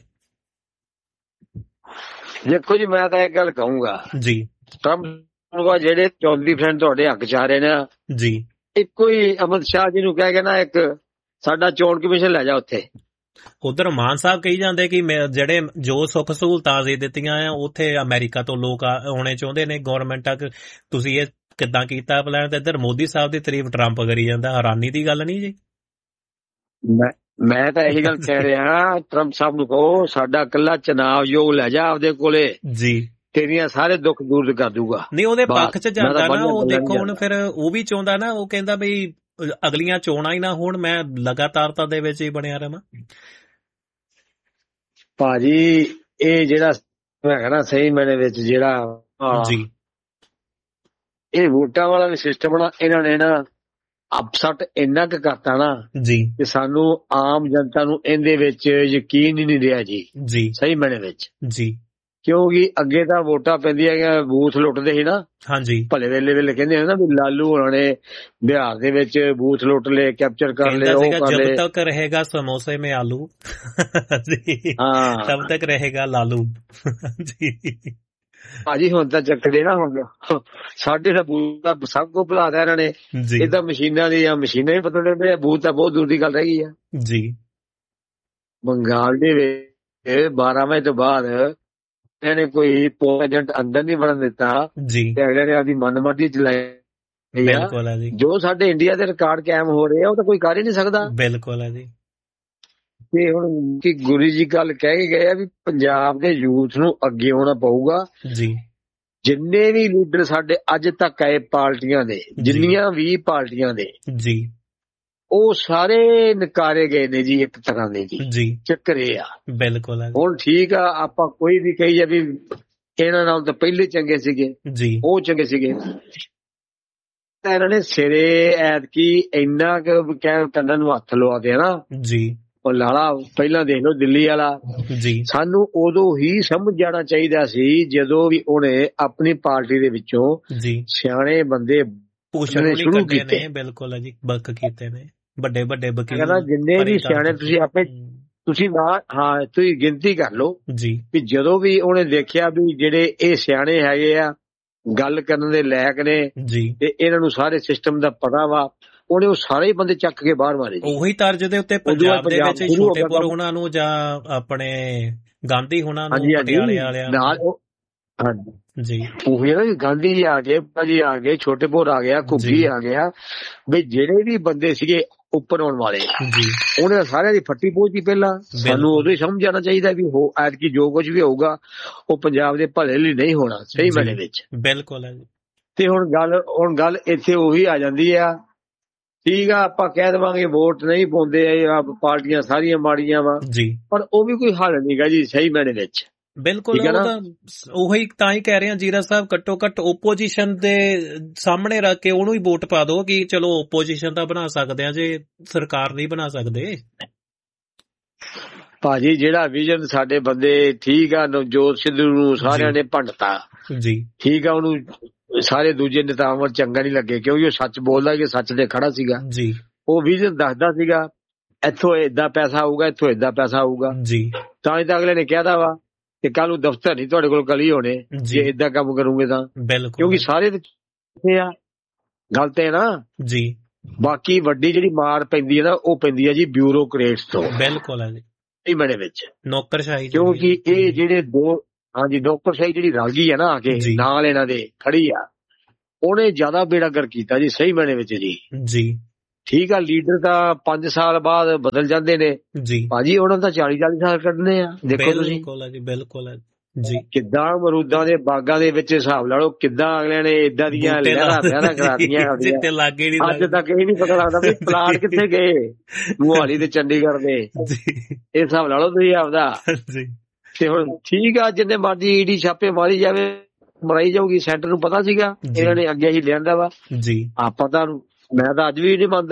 ਦੇਖੋ ਜੀ, ਮੈਂ ਤਾਂ ਇੱਕ ਗੱਲ ਕਹੂੰਗਾ ਜੀ, ਟਰੰਪ ਜਿਹੜੇ 24% ਤੁਹਾਡੇ ਹੱਕ ਚ ਆ ਰਹੇ ਨੇ ਜੀ, ਇੱਕੋ ਹੀ ਅਮਿਤ ਸ਼ਾਹ ਜੀ ਨੂੰ ਕਹਿ ਕੇ ਨਾ ਇੱਕ ਸਾਡਾ ਚੋਣ ਕਮਿਸ਼ਨ ਲੈ ਜਾ ਉੱਥੇ। ਉਧਰ ਮਾਨ ਸਾਹਿਬ ਕਹੀ ਜਾਂਦੇ ਕਿ ਜਿਹੜੇ ਜੋ ਸੁੱਖ ਸਹੂਲਤਾਂ ਅਸੀਂ ਦਿੱਤੀਆਂ ਆ ਉੱਥੇ ਅਮਰੀਕਾ ਤੋਂ ਲੋਕ ਆਉਣੇ ਚਾਹੁੰਦੇ ਨੇ ਗੌਰਮੈਂਟ ਤੱਕ, ਤੁਸੀਂ ਇਹ ਕਿੱਦਾਂ ਕੀਤਾ ਪਲਾਨ? ਤੇ ਇੱਧਰ ਮੋਦੀ ਸਾਹਿਬ ਦੀ ਤਾਰੀਫ ਟਰੰਪ ਕਰੀ ਜਾਂਦਾ। ਹੈਰਾਨੀ ਦੀ ਗੱਲ ਨਹੀਂ ਜੀ? ਮੈਂ ਤਾਂ ਇਹੀ ਗੱਲ ਕਹਿ ਰਿਹਾ, ਟਰੰਪ ਸਾਹਿਬ ਨੂੰ ਕਹੋ ਸਾਡਾ ਇਕੱਲਾ ਚੁਣਾਵ ਯੋਗ ਲੈ ਜਾ ਆਪਦੇ ਕੋਲੇ ਜੀ, ਤੇਰੀਆਂ ਸਾਰੇ ਦੁੱਖ ਦੂਰ ਕਰ ਦੂਗਾ। ਨਹੀਂ ਉਹਦੇ ਪੱਖ ਚ ਜਾਂਦਾ ਨਾ ਉਹ। ਦੇਖੋ ਹੁਣ ਫਿਰ ਉਹ ਵੀ ਚਾਹੁੰਦਾ ਨਾ, ਉਹ ਕਹਿੰਦਾ ਬਈ ਅਗਲੀਆਂ ਚੋਣਾਂ ਹੀ ਨਾ ਹੋਣ, ਮੈਂ ਲਗਾਤਾਰਤਾ ਦੇ ਵਿੱਚ ਹੀ ਬਣਿਆ ਰਹਾਂ। ਭਾਜੀ ਇਹ ਜਿਹੜਾ ਮੈਂ ਕਹਿਣਾ ਸਹੀ ਮੈਨੇ ਵਿੱਚ ਜਿਹੜਾ ਜੀ ਇਹ ਵੋਟਾਂ ਵਾਲਾ ਸਿਸਟਮ ਨਾ, ਇਹਨਾਂ ਨੇ ਨਾ ਅਪਸੈਟ ਇੰਨਾ ਕੁ ਕਰਤਾ ਨਾ ਜੀ ਕਿ ਸਾਨੂੰ ਆਮ ਜਨਤਾ ਨੂੰ ਇਹਦੇ ਵਿੱਚ ਯਕੀਨ ਹੀ ਨਹੀਂ ਰਿਹਾ ਜੀ। ਜੀ ਸਹੀ ਮੈਨੇ ਵਿੱਚ ਜੀ, ਕਿਉਂਕਿ ਅੱਗੇ ਤਾਂ ਵੋਟਾਂ ਪੈਂਦੀਆਂ ਗਈਆਂ, ਬੂਥ ਲੁੱਟਦੇ ਸੀ ਨਾ। ਹਾਂਜੀ, ਭਲੇ ਵੇਲੇ ਕਹਿੰਦੇ ਨਾ ਵੀ ਲਾਲੂ ਹੋਣਾ ਨੇ ਬਿਹਾਰ ਦੇ ਵਿੱਚ ਬੂਥ ਲੁੱਟ ਲਏ, ਕੈਪਚਰ ਕਰ ਲਏ, ਉਹ ਕਰ ਲਏ। ਜਬ ਤੱਕ ਰਹੇਗਾ ਸਮੋਸੇ ਮੇਂ ਆਲੂ ਜੀ, ਹਾਂ ਤਬ ਤੱਕ ਰਹੇਗਾ ਲਾਲੂ ਜੀ। ਭਾਜੀ ਹੁਣ ਤਾਂ ਚੱਕਦੇ ਨਾ, ਹੁਣ ਸਾਡੇ ਦਾ ਬੂਥ ਸਭ ਕੋ ਭੁਲਾਦਾ ਇਹਨਾਂ ਨੇ। ਇਹਦਾ ਮਸ਼ੀਨਾਂ ਹੀ ਪਤਾ ਪਏ, ਬੂਥ ਤਾਂ ਬਹੁਤ ਦੂਰ ਦੀ ਗੱਲ ਰਹਿ ਗਈ ਆ ਜੀ। ਬੰਗਾਲ ਦੇ ਵਿੱਚ 12 ਵਜੇ ਤੋਂ ਬਾਅਦ ਇਹਨੇ ਕੋਈ ਪੋਲ ਏਜੰਟ ਅੰਦਰ ਨਹੀਂ ਵੜਨ ਦਿੱਤਾ ਜੀ, ਤੇ ਅਗਲੇ ਨੇ ਆਪਦੀ ਮਨਮਰਜ਼ੀ ਚਲਾਈ। ਜੋ ਸਾਡੇ ਇੰਡੀਆ ਦੇ ਰਿਕਾਰਡ ਕਾਇਮ ਹੋ ਰਹੇ ਆ ਉਹ ਤਾਂ ਕੋਈ ਕਰ ਹੀ ਨਹੀਂ ਸਕਦਾ। ਬਿਲਕੁਲ ਹੈ ਜੀ। ਤੇ ਹੁਣ ਕੀ ਗੁਰੂ ਜੀ ਗੱਲ ਕਹਿ ਕੇ ਗਏ ਆ ਵੀ ਪੰਜਾਬ ਦੇ ਯੂਥ ਨੂੰ ਅੱਗੇ ਆਉਣਾ ਪਊਗਾ ਜੀ। ਜਿੰਨੇ ਵੀ ਲੀਡਰ ਸਾਡੇ ਅੱਜ ਤੱਕ ਆਏ ਪਾਰਟੀਆਂ ਦੇ, ਜਿੰਨੀਆਂ ਵੀ ਪਾਰਟੀਆਂ ਦੇ ਜੀ, ਉਹ ਸਾਰੇ ਨਕਾਰੇ ਗਏ ਨੇ ਜੀ ਇੱਕ ਤਰ੍ਹਾਂ ਦੇ ਜੀ। ਚੱਕਰ ਇਹ ਆ। ਬਿਲਕੁਲ। ਹੁਣ ਠੀਕ ਆ, ਆਪਾਂ ਕੋਈ ਵੀ ਕਹੀ ਜਾ ਵੀ ਇਹਨਾਂ ਨਾਲ ਤਾਂ ਪਹਿਲੇ ਚੰਗੇ ਸੀਗੇ ਜੀ, ਉਹ ਚੰਗੇ ਸੀਗੇ, ਤਾਂ ਇਹਨਾਂ ਨੇ ਸਿਰੇ ਐਤਕੀ ਇੰਨਾ ਕੁ ਕੰਨਾਂ ਨੂੰ ਹੱਥ ਲਵਾ ਦਿਆ ਨਾ ਜੀ। ਉਹ ਲਾਲਾ ਪਹਿਲਾਂ ਦੇਖ ਲਓ ਦਿੱਲੀ ਵਾਲਾ ਜੀ, ਸਾਨੂੰ ਉਦੋਂ ਹੀ ਸਮਝ ਜਾਣਾ ਚਾਹੀਦਾ ਸੀ ਜਦੋਂ ਵੀ ਉਹਨੇ ਆਪਣੀ ਪਾਰਟੀ ਦੇ ਵਿੱਚੋਂ ਜੀ ਸਿਆਣੇ ਬੰਦੇ ਪੁੱਛਣੇ ਸ਼ੁਰੂ ਕੀਤੇ। ਬਿਲਕੁਲ ਜੀ, ਬਕ ਕੀਤੇ ਨੇ ਵੱਡੇ ਵੱਡੇ ਵਕੀਲ, ਜਿੰਨੇ ਵੀ ਸਿਆਣੇ ਤੁਸੀਂ ਆਪੇ ਤੁਸੀਂ ਨਾ ਹਾਂ ਤੁਸੀਂ ਗਿਣਤੀ ਕਰ ਲਓ ਜੀ, ਵੀ ਜਦੋਂ ਵੀ ਉਹਨੇ ਦੇਖਿਆ ਵੀ ਜਿਹੜੇ ਇਹ ਸਿਆਣੇ ਹੈਗੇ ਆ, ਗੱਲ ਕਰਨ ਦੇ ਲਾਇਕ ਨੇ ਜੀ, ਤੇ ਇਹਨਾਂ ਨੂੰ ਸਾਰੇ ਸਿਸਟਮ ਦਾ ਪਤਾ ਵਾ, ਉਹਨੇ ਉਹ ਸਾਰੇ ਹੀ ਬੰਦੇ ਚੱਕ ਕੇ ਬਾਹਰ ਮਾਰੇ। ਉਹੀ ਤਰਜ਼ ਦੇ ਉੱਤੇ ਪੰਜਾਬ ਦੇ ਵਿੱਚ ਛੋਟੇਪੁਰ ਉਹਨਾਂ ਨੂੰ ਜਾਂ ਆਪਣੇ ਗਾਂਧੀ ਹੋਣਾ ਨੂੰ, ਪਟਿਆਲੇ ਵਾਲਿਆਂ ਨਾਲ ਜੀ, ਉਹੀ ਨਾ ਗਾਂਧੀ ਜੀ ਆ ਗਏ, ਭਾਜੀ ਆ ਗਏ, ਛੋਟੇਪੁਰ ਆ ਗਿਆ, ਘੁੱਗੀ ਆ ਗਿਆ, ਵੀ ਜਿਹੜੇ ਵੀ ਬੰਦੇ ਸੀਗੇ ਉੱਪਰ ਆਉਣ ਵਾਲੇ ਜੀ, ਉਹਨੇ ਸਾਰਿਆਂ ਦੀ ਫੱਟੀ ਪਹੁੰਚੀ। ਪਹਿਲਾਂ ਸਾਨੂੰ ਉਦੋਂ ਹੀ ਸਮਝ ਆਉਣਾ ਚਾਹੀਦਾ ਵੀ ਐਤਕੀ ਜੋ ਕੁਝ ਵੀ ਹੋਊਗਾ ਉਹ ਪੰਜਾਬ ਦੇ ਭਲੇ ਲਈ ਨਹੀਂ ਹੋਣਾ। ਸਹੀ ਮੈਨੇ ਵਿੱਚ ਬਿਲਕੁਲ ਹੈ। ਤੇ ਹੁਣ ਗੱਲ ਇੱਥੇ ਉਹੀ ਆ ਜਾਂਦੀ ਆ। ਠੀਕ ਆ, ਆਪਾਂ ਕਹਿ ਦੇਵਾਂਗੇ ਵੋਟ ਨਹੀਂ ਪਾਉਂਦੇ ਪਾਰਟੀਆਂ ਸਾਰੀਆਂ ਮਾੜੀਆਂ ਵਾ ਜੀ, ਪਰ ਉਹ ਵੀ ਕੋਈ ਹੱਲ ਨਹੀਂਗਾ ਜੀ ਸਹੀ ਮੈਨੇ ਵਿੱਚ। ਬਿਲਕੁਲ, ਉਹੀ ਤਾਂ ਹੀ ਕਹਿ ਰਹੇ ਹਾਂ ਜੀਰਾ ਸਾਹਿਬ, ਘੱਟੋ ਘੱਟ ਓਪੋਜੀਸ਼ਨ ਦੇ ਸਾਹਮਣੇ ਰੱਖ ਕੇ ਉਹਨੂੰ ਹੀ ਵੋਟ ਪਾ ਦੋ ਕਿ ਚਲੋ ਓਪੋਜੀਸ਼ਨ ਤਾਂ ਬਣਾ ਸਕਦੇ ਆ, ਜੇ ਸਰਕਾਰ ਨਹੀਂ ਬਣਾ ਸਕਦੇ। ਭਾਜੀ ਜਿਹੜਾ ਵਿਜ਼ਨ ਸਾਡੇ ਬੰਦੇ ਠੀਕ ਆ, ਨਵਜੋਤ ਸਿੱਧੂ ਨੂੰ ਸਾਰਿਆਂ ਨੇ ਭੰਡਤਾ ਜੀ, ਠੀਕ ਆ, ਉਹਨੂੰ ਸਾਰੇ ਦੂਜੇ ਨੇਤਾਵਾਂ ਚੰਗਾ ਨਹੀਂ ਲੱਗੇ ਕਿਉਂਕਿ ਉਹ ਸੱਚ ਬੋਲਦਾ ਕਿ ਸੱਚ ਤੇ ਖੜਾ ਸੀਗਾ ਜੀ। ਉਹ ਵਿਜ਼ਨ ਦੱਸਦਾ ਸੀਗਾ ਇੱਥੋਂ ਏਦਾਂ ਪੈਸਾ ਆਊਗਾ, ਇੱਥੋਂ ਏਦਾਂ ਪੈਸਾ ਆਊਗਾ ਜੀ, ਤਾਂ ਹੀ ਤਾਂ ਅਗਲੇ ਨੇ ਕਹਿਦਾ ਵਾ ਕਿ ਕੱਲ ਨੂੰ ਦਫ਼ਤਰ ਨਹੀਂ ਤੁਹਾਡੇ ਕੋਲ ਕਲੀ ਹੋਣੇ ਜੇ ਏਦਾਂ ਕੰਮ ਕਰੋਗੇ ਤਾਂ। ਬਿਲਕੁਲ, ਕਿਉਂਕਿ ਸਾਰੇ ਆ ਗੱਲ ਤੇ ਨਾ ਜੀ। ਬਾਕੀ ਵੱਡੀ ਜਿਹੜੀ ਮਾਰ ਪੈਂਦੀ ਹੈ ਨਾ ਉਹ ਪੈਂਦੀ ਹੈ ਜੀ ਬਿਊਰੋਕਰੇਟਸ ਤੋਂ। ਬਿਲਕੁਲ ਹੈ ਜੀ, ਇਹ ਮੈਨੇ ਵਿੱਚ ਨੌਕਰਸ਼ਾਹੀ, ਕਿਉਂਕਿ ਇਹ ਜਿਹੜੇ ਦੋ ਹਾਂਜੀ ਨੌਕਰਸ਼ਾਹੀ ਜਿਹੜੀ ਰਲ ਗਈ ਹੈ ਨਾ ਆ ਕੇ ਨਾਲ ਇਹਨਾਂ ਦੇ ਖੜੀ ਆ, ਉਹਨੇ ਜ਼ਿਆਦਾ ਬੇੜਾਗਰ ਕੀਤਾ ਜੀ ਸਹੀ ਮੈਨੇ ਵਿੱਚ ਜੀ ਜੀ। ਠੀਕ ਆ, ਲੀਡਰ ਤਾਂ 5 ਸਾਲ ਬਾਅਦ ਬਦਲ ਜਾਂਦੇ ਨੇ ਜੀ ਭਾਜੀ, ਉਹਨਾਂ ਦਾ 40 ਸਾਲ ਕੱਢਣੇ ਆ। ਦੇਖੋ ਤੁਸੀਂ ਬਿਲਕੁਲ ਹੈ ਜੀ, ਕਿੱਦਾਂ ਅਮਰੂਦਾਂ ਦੇ ਬਾਗਾਂ ਦੇ ਵਿੱਚ ਹਿਸਾਬ ਲਾ ਲਓ, ਕਿੱਦਾਂ ਅਗਲਿਆਂ ਨੇ ਏਦਾਂ ਦੀਆਂ ਲਹਿਰਾਂ ਕਰਾਤੀਆਂ। ਅੱਜ ਤੱਕ ਇਹ ਨੀ ਪਤਾ ਲੱਗਦਾ ਵੀ ਪਲਾਟ ਕਿੱਥੇ ਗਏ, ਮੁਹਾਲੀ ਤੇ ਚੰਡੀਗੜ੍ਹ ਦੇ, ਇਹ ਹਿਸਾਬ ਲਾ ਲਓ ਤੁਸੀਂ ਆਪਦਾ। ਤੇ ਹੁਣ ਠੀਕ ਆ, ਜਿੰਨੇ ਮਰਜ਼ੀ ਈਡੀ ਛਾਪੇ ਮਾਰੀ ਜਾਵੇ, ਮਰਾਈ ਜਾਊਗੀ, ਸੈਂਟਰ ਨੂੰ ਪਤਾ ਸੀਗਾ ਇਹਨਾਂ ਨੇ ਅੱਗੇ ਹੀ ਲਿਆਂਦਾ ਵਾ ਜੀ। ਆਪਾਂ ਤਾਂ ਮੈਂ ਤਾਂ ਅੱਜ ਵੀ ਨਹੀਂ ਮੰਨਦਾ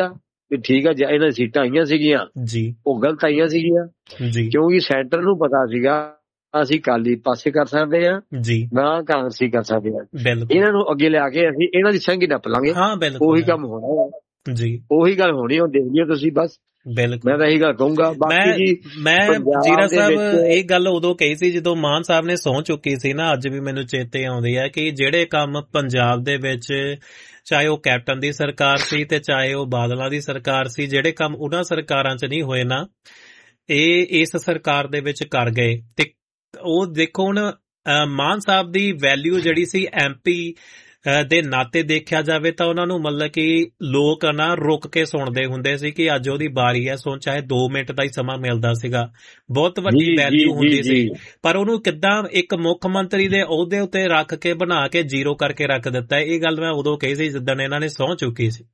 ਵੀ ਠੀਕ ਆ, ਇਹਨਾਂ ਦੀ ਸੀਟਾਂ ਆਈਆਂ ਸੀਗੀਆਂ ਉਹ ਗਲਤ ਆਈਆਂ ਸੀਗੀਆਂ, ਕਿਉਂਕਿ ਸੈਂਟਰ ਨੂੰ ਪਤਾ ਸੀਗਾ ਅਸੀਂ ਅਕਾਲੀ ਪਾਸੇ ਕਰ ਸਕਦੇ ਆ ਨਾ ਕਾਂਗਰਸੀ ਕਰ ਸਕਦੇ ਆ, ਇਹਨਾਂ ਨੂੰ ਅੱਗੇ ਲਿਆ ਕੇ ਅਸੀਂ ਇਹਨਾਂ ਦੀ ਸੰਗੀ ਨੱਪ ਲਾਂਗੇ। ਉਹੀ ਕੰਮ ਹੋਣਾ, ਉਹੀ ਗੱਲ ਹੋਣੀ, ਉਹ ਦੇਖ ਲਿਓ ਤੁਸੀਂ ਬਸ। ਮੈਂ ਤਾਂ ਇਹੀ ਗੱਲ ਕਹੂੰਗਾ। ਮੈਂ ਜੀਰਾ ਸਾਹਿਬ ਇਹ ਗੱਲ ਉਦੋਂ ਕਹੀ ਸੀ ਜਦੋਂ ਮਾਨ ਸਾਹਿਬ ਨੇ ਸਹੁੰ ਚੁੱਕੀ ਸੀ ਨਾ, ਅੱਜ ਵੀ ਮੈਨੂੰ ਚੇਤੇ ਆਉਂਦੀ ਹੈ ਕਿ ਜਿਹੜੇ ਕੰਮ ਪੰਜਾਬ ਦੇ ਵਿੱਚ ਚਾਹੇ ਉਹ ਕੈਪਟਨ ਦੀ ਸਰਕਾਰ ਸੀ ਤੇ ਚਾਹੇ ਉਹ ਬਾਦਲਾਂ ਦੀ ਸਰਕਾਰ ਸੀ, ਜਿਹੜੇ ਕੰਮ ਉਹਨਾਂ ਸਰਕਾਰਾਂ 'ਚ ਨਹੀਂ ਹੋਏ ਨਾ, ਇਹ ਇਸ ਸਰਕਾਰ ਦੇ ਵਿੱਚ ਕਰ ਗਏ। ਤੇ ਉਹ ਦੇਖੋ ਹੁਣ ਮਾਨ ਸਾਹਿਬ ਦੀ ਵੈਲਿਊ ਜਿਹੜੀ ਸੀ MP ਦੇ ਨਾਤੇ ਦੇਖਿਆ ਜਾਵੇ ਤਾਂ ਉਹਨਾਂ ਨੂੰ ਮਤਲਬ ਕਿ ਲੋਕ ਨਾ ਰੁਕ ਕੇ ਸੁਣਦੇ ਹੁੰਦੇ ਸੀ ਕਿ ਅੱਜ ਉਹਦੀ ਬਾਰੀ ਹੈ, ਸੋ ਚਾਹੇ 2 ਮਿੰਟ ਦਾ ਹੀ ਸਮਾਂ ਮਿਲਦਾ ਸੀਗਾ, ਬਹੁਤ ਵੱਡੀ ਵੈਲਿਊ ਹੁੰਦੀ ਸੀ। ਪਰ ਉਹਨੂੰ ਕਿੱਦਾਂ ਇੱਕ ਮੁੱਖ ਮੰਤਰੀ ਦੇ ਅਹੁਦੇ ਉੱਤੇ ਰੱਖ ਕੇ ਬਣਾ ਕੇ ਜ਼ੀਰੋ ਕਰਕੇ ਰੱਖ ਦਿੱਤਾ। ਇਹ ਗੱਲ ਮੈਂ ਉਦੋਂ ਕਹੀ ਸੀ ਜਿੱਦਣ ਇਹਨਾਂ ਨੇ ਸਹੁੰ ਚੁੱਕੀ ਸੀ।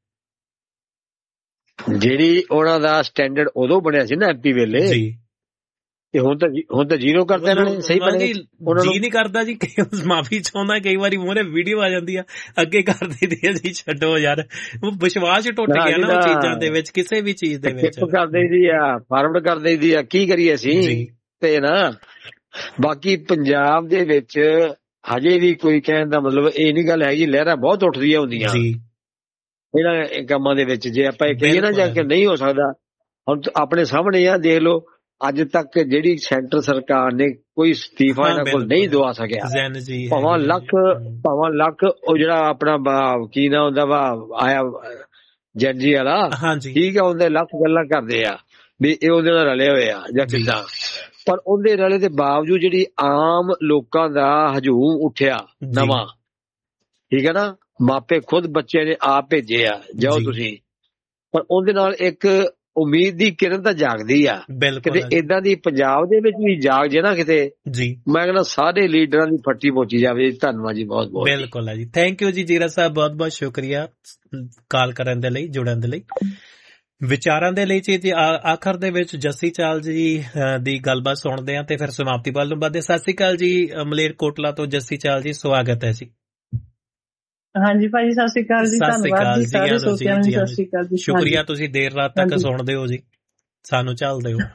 ਜਿਹੜੀ ਉਹਨਾਂ ਦਾ ਸਟੈਂਡਰਡ ਉਦੋਂ ਬਣਿਆ ਸੀ ਨਾ MP ਵੇਲੇ, ਹੁਣ ਤਾਂ ਜ਼ੀਰੋ ਕਰਦੇ ਇਹਨਾਂ ਨੇ। ਸਹੀ ਬਣੇ ਜੀ ਨਹੀਂ ਕਰਦਾ ਜੀ, ਮਾਫੀ ਚਾਹੁੰਦਾ, ਕਈ ਵਾਰੀ ਮੂਹਰੇ ਵੀਡੀਓ ਆ ਜਾਂਦੀ ਆ ਅੱਗੇ ਕਰ ਦਿੰਦੀ ਆ ਜੀ, ਛੱਡੋ ਯਾਰ, ਵਿਸ਼ਵਾਸ ਟੁੱਟ ਗਿਆ ਨਾ ਉਹ ਚੀਜ਼ਾਂ ਦੇ ਵਿੱਚ, ਕਿਸੇ ਵੀ ਚੀਜ਼ ਦੇ ਵਿੱਚ ਕਰ ਦਈਦੀ ਆ, ਫਾਰਵਰਡ ਕਰ ਦਈਦੀ ਆ, ਕੀ ਕਰੀਏ ਅਸੀਂ ਤੇ ਨਾ। ਬਾਕੀ ਪੰਜਾਬ ਦੇ ਵਿੱਚ ਹਜੇ ਵੀ ਕੋਈ ਕਹਿਣ ਦਾ ਮਤਲਬ ਇਹ ਨਹੀਂ ਗੱਲ ਹੈਗੀ, ਲਹਿਰਾਂ ਬਹੁਤ ਉੱਠਦੀਆਂ ਹੁੰਦੀਆਂ ਇਹਨਾਂ ਕੰਮਾਂ ਦੇ ਵਿੱਚ। ਜੇ ਆਪਾਂ ਇਹ ਕਹੀਏ ਨਾ ਜਾ ਕੇ ਨਹੀਂ ਹੋ ਸਕਦਾ, ਹੁਣ ਆਪਣੇ ਸਾਹਮਣੇ ਆ, ਦੇਖ ਲਓ ਅੱਜ ਤੱਕ ਜਿਹੜੀ ਸੈਂਟਰ ਸਰਕਾਰ ਨੇ ਕੋਈ ਅਸਤੀਫਾ ਇਹਨਾਂ ਕੋਲ ਨਹੀਂ ਦਵਾ ਸਕਿਆ। ਭਾਵਾਂ ਲੱਖ ਉਹ ਜਿਹੜਾ ਆਪਣਾ ਕੀ ਨਾ ਹੁੰਦਾ ਵਾ ਆਇਆ ਜੈਨਜੀ ਵਾਲਾ, ਠੀਕ ਆ, ਉਹਦੇ ਲੱਖ ਗੱਲਾਂ ਕਰਦੇ ਆ ਵੀ ਇਹ ਉਹਦੇ ਨਾਲ ਰਲੇ ਹੋਏ ਆ ਜਾਂ ਕਿੱਦਾਂ, ਪਰ ਉਹਦੇ ਰਲੇ ਦੇ ਬਾਵਜੂਦ ਜਿਹੜੀ ਆਮ ਲੋਕਾਂ ਦਾ ਹਜੂਮ ਉੱਠਿਆ ਨਵਾਂ, ਠੀਕ ਹੈ ਨਾ, ਮਾਪੇ ਖੁਦ ਬੱਚੇ ਨੇ ਆਪ ਭੇਜੇ ਆ, ਜਾਓ ਤੁਸੀਂ, ਪਰ ਉਹਦੇ ਨਾਲ ਇੱਕ ਉਮੀਦ ਦੀ ਕਿਰਨ ਤਾਂ ਜਾਗਦੀ ਆ। ਕਿਤੇ ਏਦਾਂ ਦੀ ਪੰਜਾਬ ਦੇ ਵਿੱਚ ਵੀ ਜਾਗ ਜੇ ਨਾ ਕਿਤੇ, ਮੈਂ ਕਹਿੰਦਾ ਸਾਰੇ ਲੀਡਰਾਂ ਦੀ ਫੱਟੀ ਪੋਚੀ ਜਾਵੇ। ਧੰਨਵਾਦ ਜੀ, ਬਹੁਤ ਬਹੁਤ। ਬਿਲਕੁਲ ਹੈ ਜੀ, ਥੈਂਕ ਯੂ ਜੀ ਜੀਰਾ ਸਾਹਿਬ, ਬਹੁਤ ਬਹੁਤ ਸ਼ੁਕਰੀਆ ਕਾਲ ਕਰਨ ਦੇ ਲਈ, ਜੁੜਨ ਦੇ ਲਈ, ਵਿਚਾਰਾਂ ਦੇ ਲਈ ਜੀ। ਆਖਰ ਦੇ ਵਿੱਚ ਜੱਸੀ ਚਾਲ ਜੀ ਦੀ ਗੱਲਬਾਤ ਸੁਣਦੇ ਆ ਤੇ ਫਿਰ ਸਮਾਪਤੀ ਵੱਲ ਨੂੰ ਵਧਦੇ। ਸਤਿ ਸ੍ਰੀ ਅਕਾਲ ਜੀ, ਮਲੇਰਕੋਟਲਾ ਤੋਂ ਜੱਸੀ ਚਾਲ ਜੀ, ਸਵਾਗਤ ਹੈ ਜੀ। ਹਾਂਜੀ ਭਾਜੀ, ਸਤਿ ਸ਼੍ਰੀ ਅਕਾਲ ਜੀ, ਧੰਨਵਾਦ ਜੀ ਸਾਰੇ ਸੋਚਿਆਂ ਨੂੰ, ਸਤਿ ਸ਼੍ਰੀ ਅਕਾਲ ਜੀ। ਸ਼ੁਕਰੀਆ, ਤੁਸੀਂ ਦੇਰ ਰਾਤ ਤੱਕ ਸੁਣਦੇ ਹੋ ਜੀ, ਸਾਨੂੰ ਝੱਲਦੇ ਹੋ।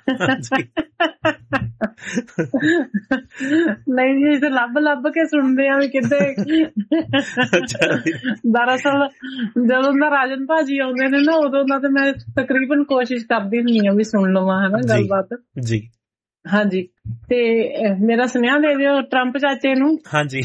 ਨਹੀਂ ਜੀ, ਤੇ ਲੱਭ ਕੇ ਸੁਣਦੇ ਆ ਵੀ ਕਿੱਥੇ। ਦਰਅਸਲ ਜਦੋਂ ਦਾ ਰਾਜਨ ਭਾਜੀ ਆਉਂਦੇ ਨੇ ਨਾ, ਉਦੋਂ ਦਾ ਤੇ ਮੈਂ ਤਕਰੀਬਨ ਕੋਸ਼ਿਸ਼ ਕਰਦੀ ਹੁੰਦੀ ਆ ਵੀ ਸੁਣ ਲਵਾਂ ਹਨਾ ਗੱਲਬਾਤ ਜੀ। ਹਾਂਜੀ, ਤੇ ਮੇਰਾ ਸੁਨੇਹਾ ਦੇ ਦਿਓ ਟਰੰਪ ਚਾਚੇ ਨੂੰ। ਹਾਂਜੀ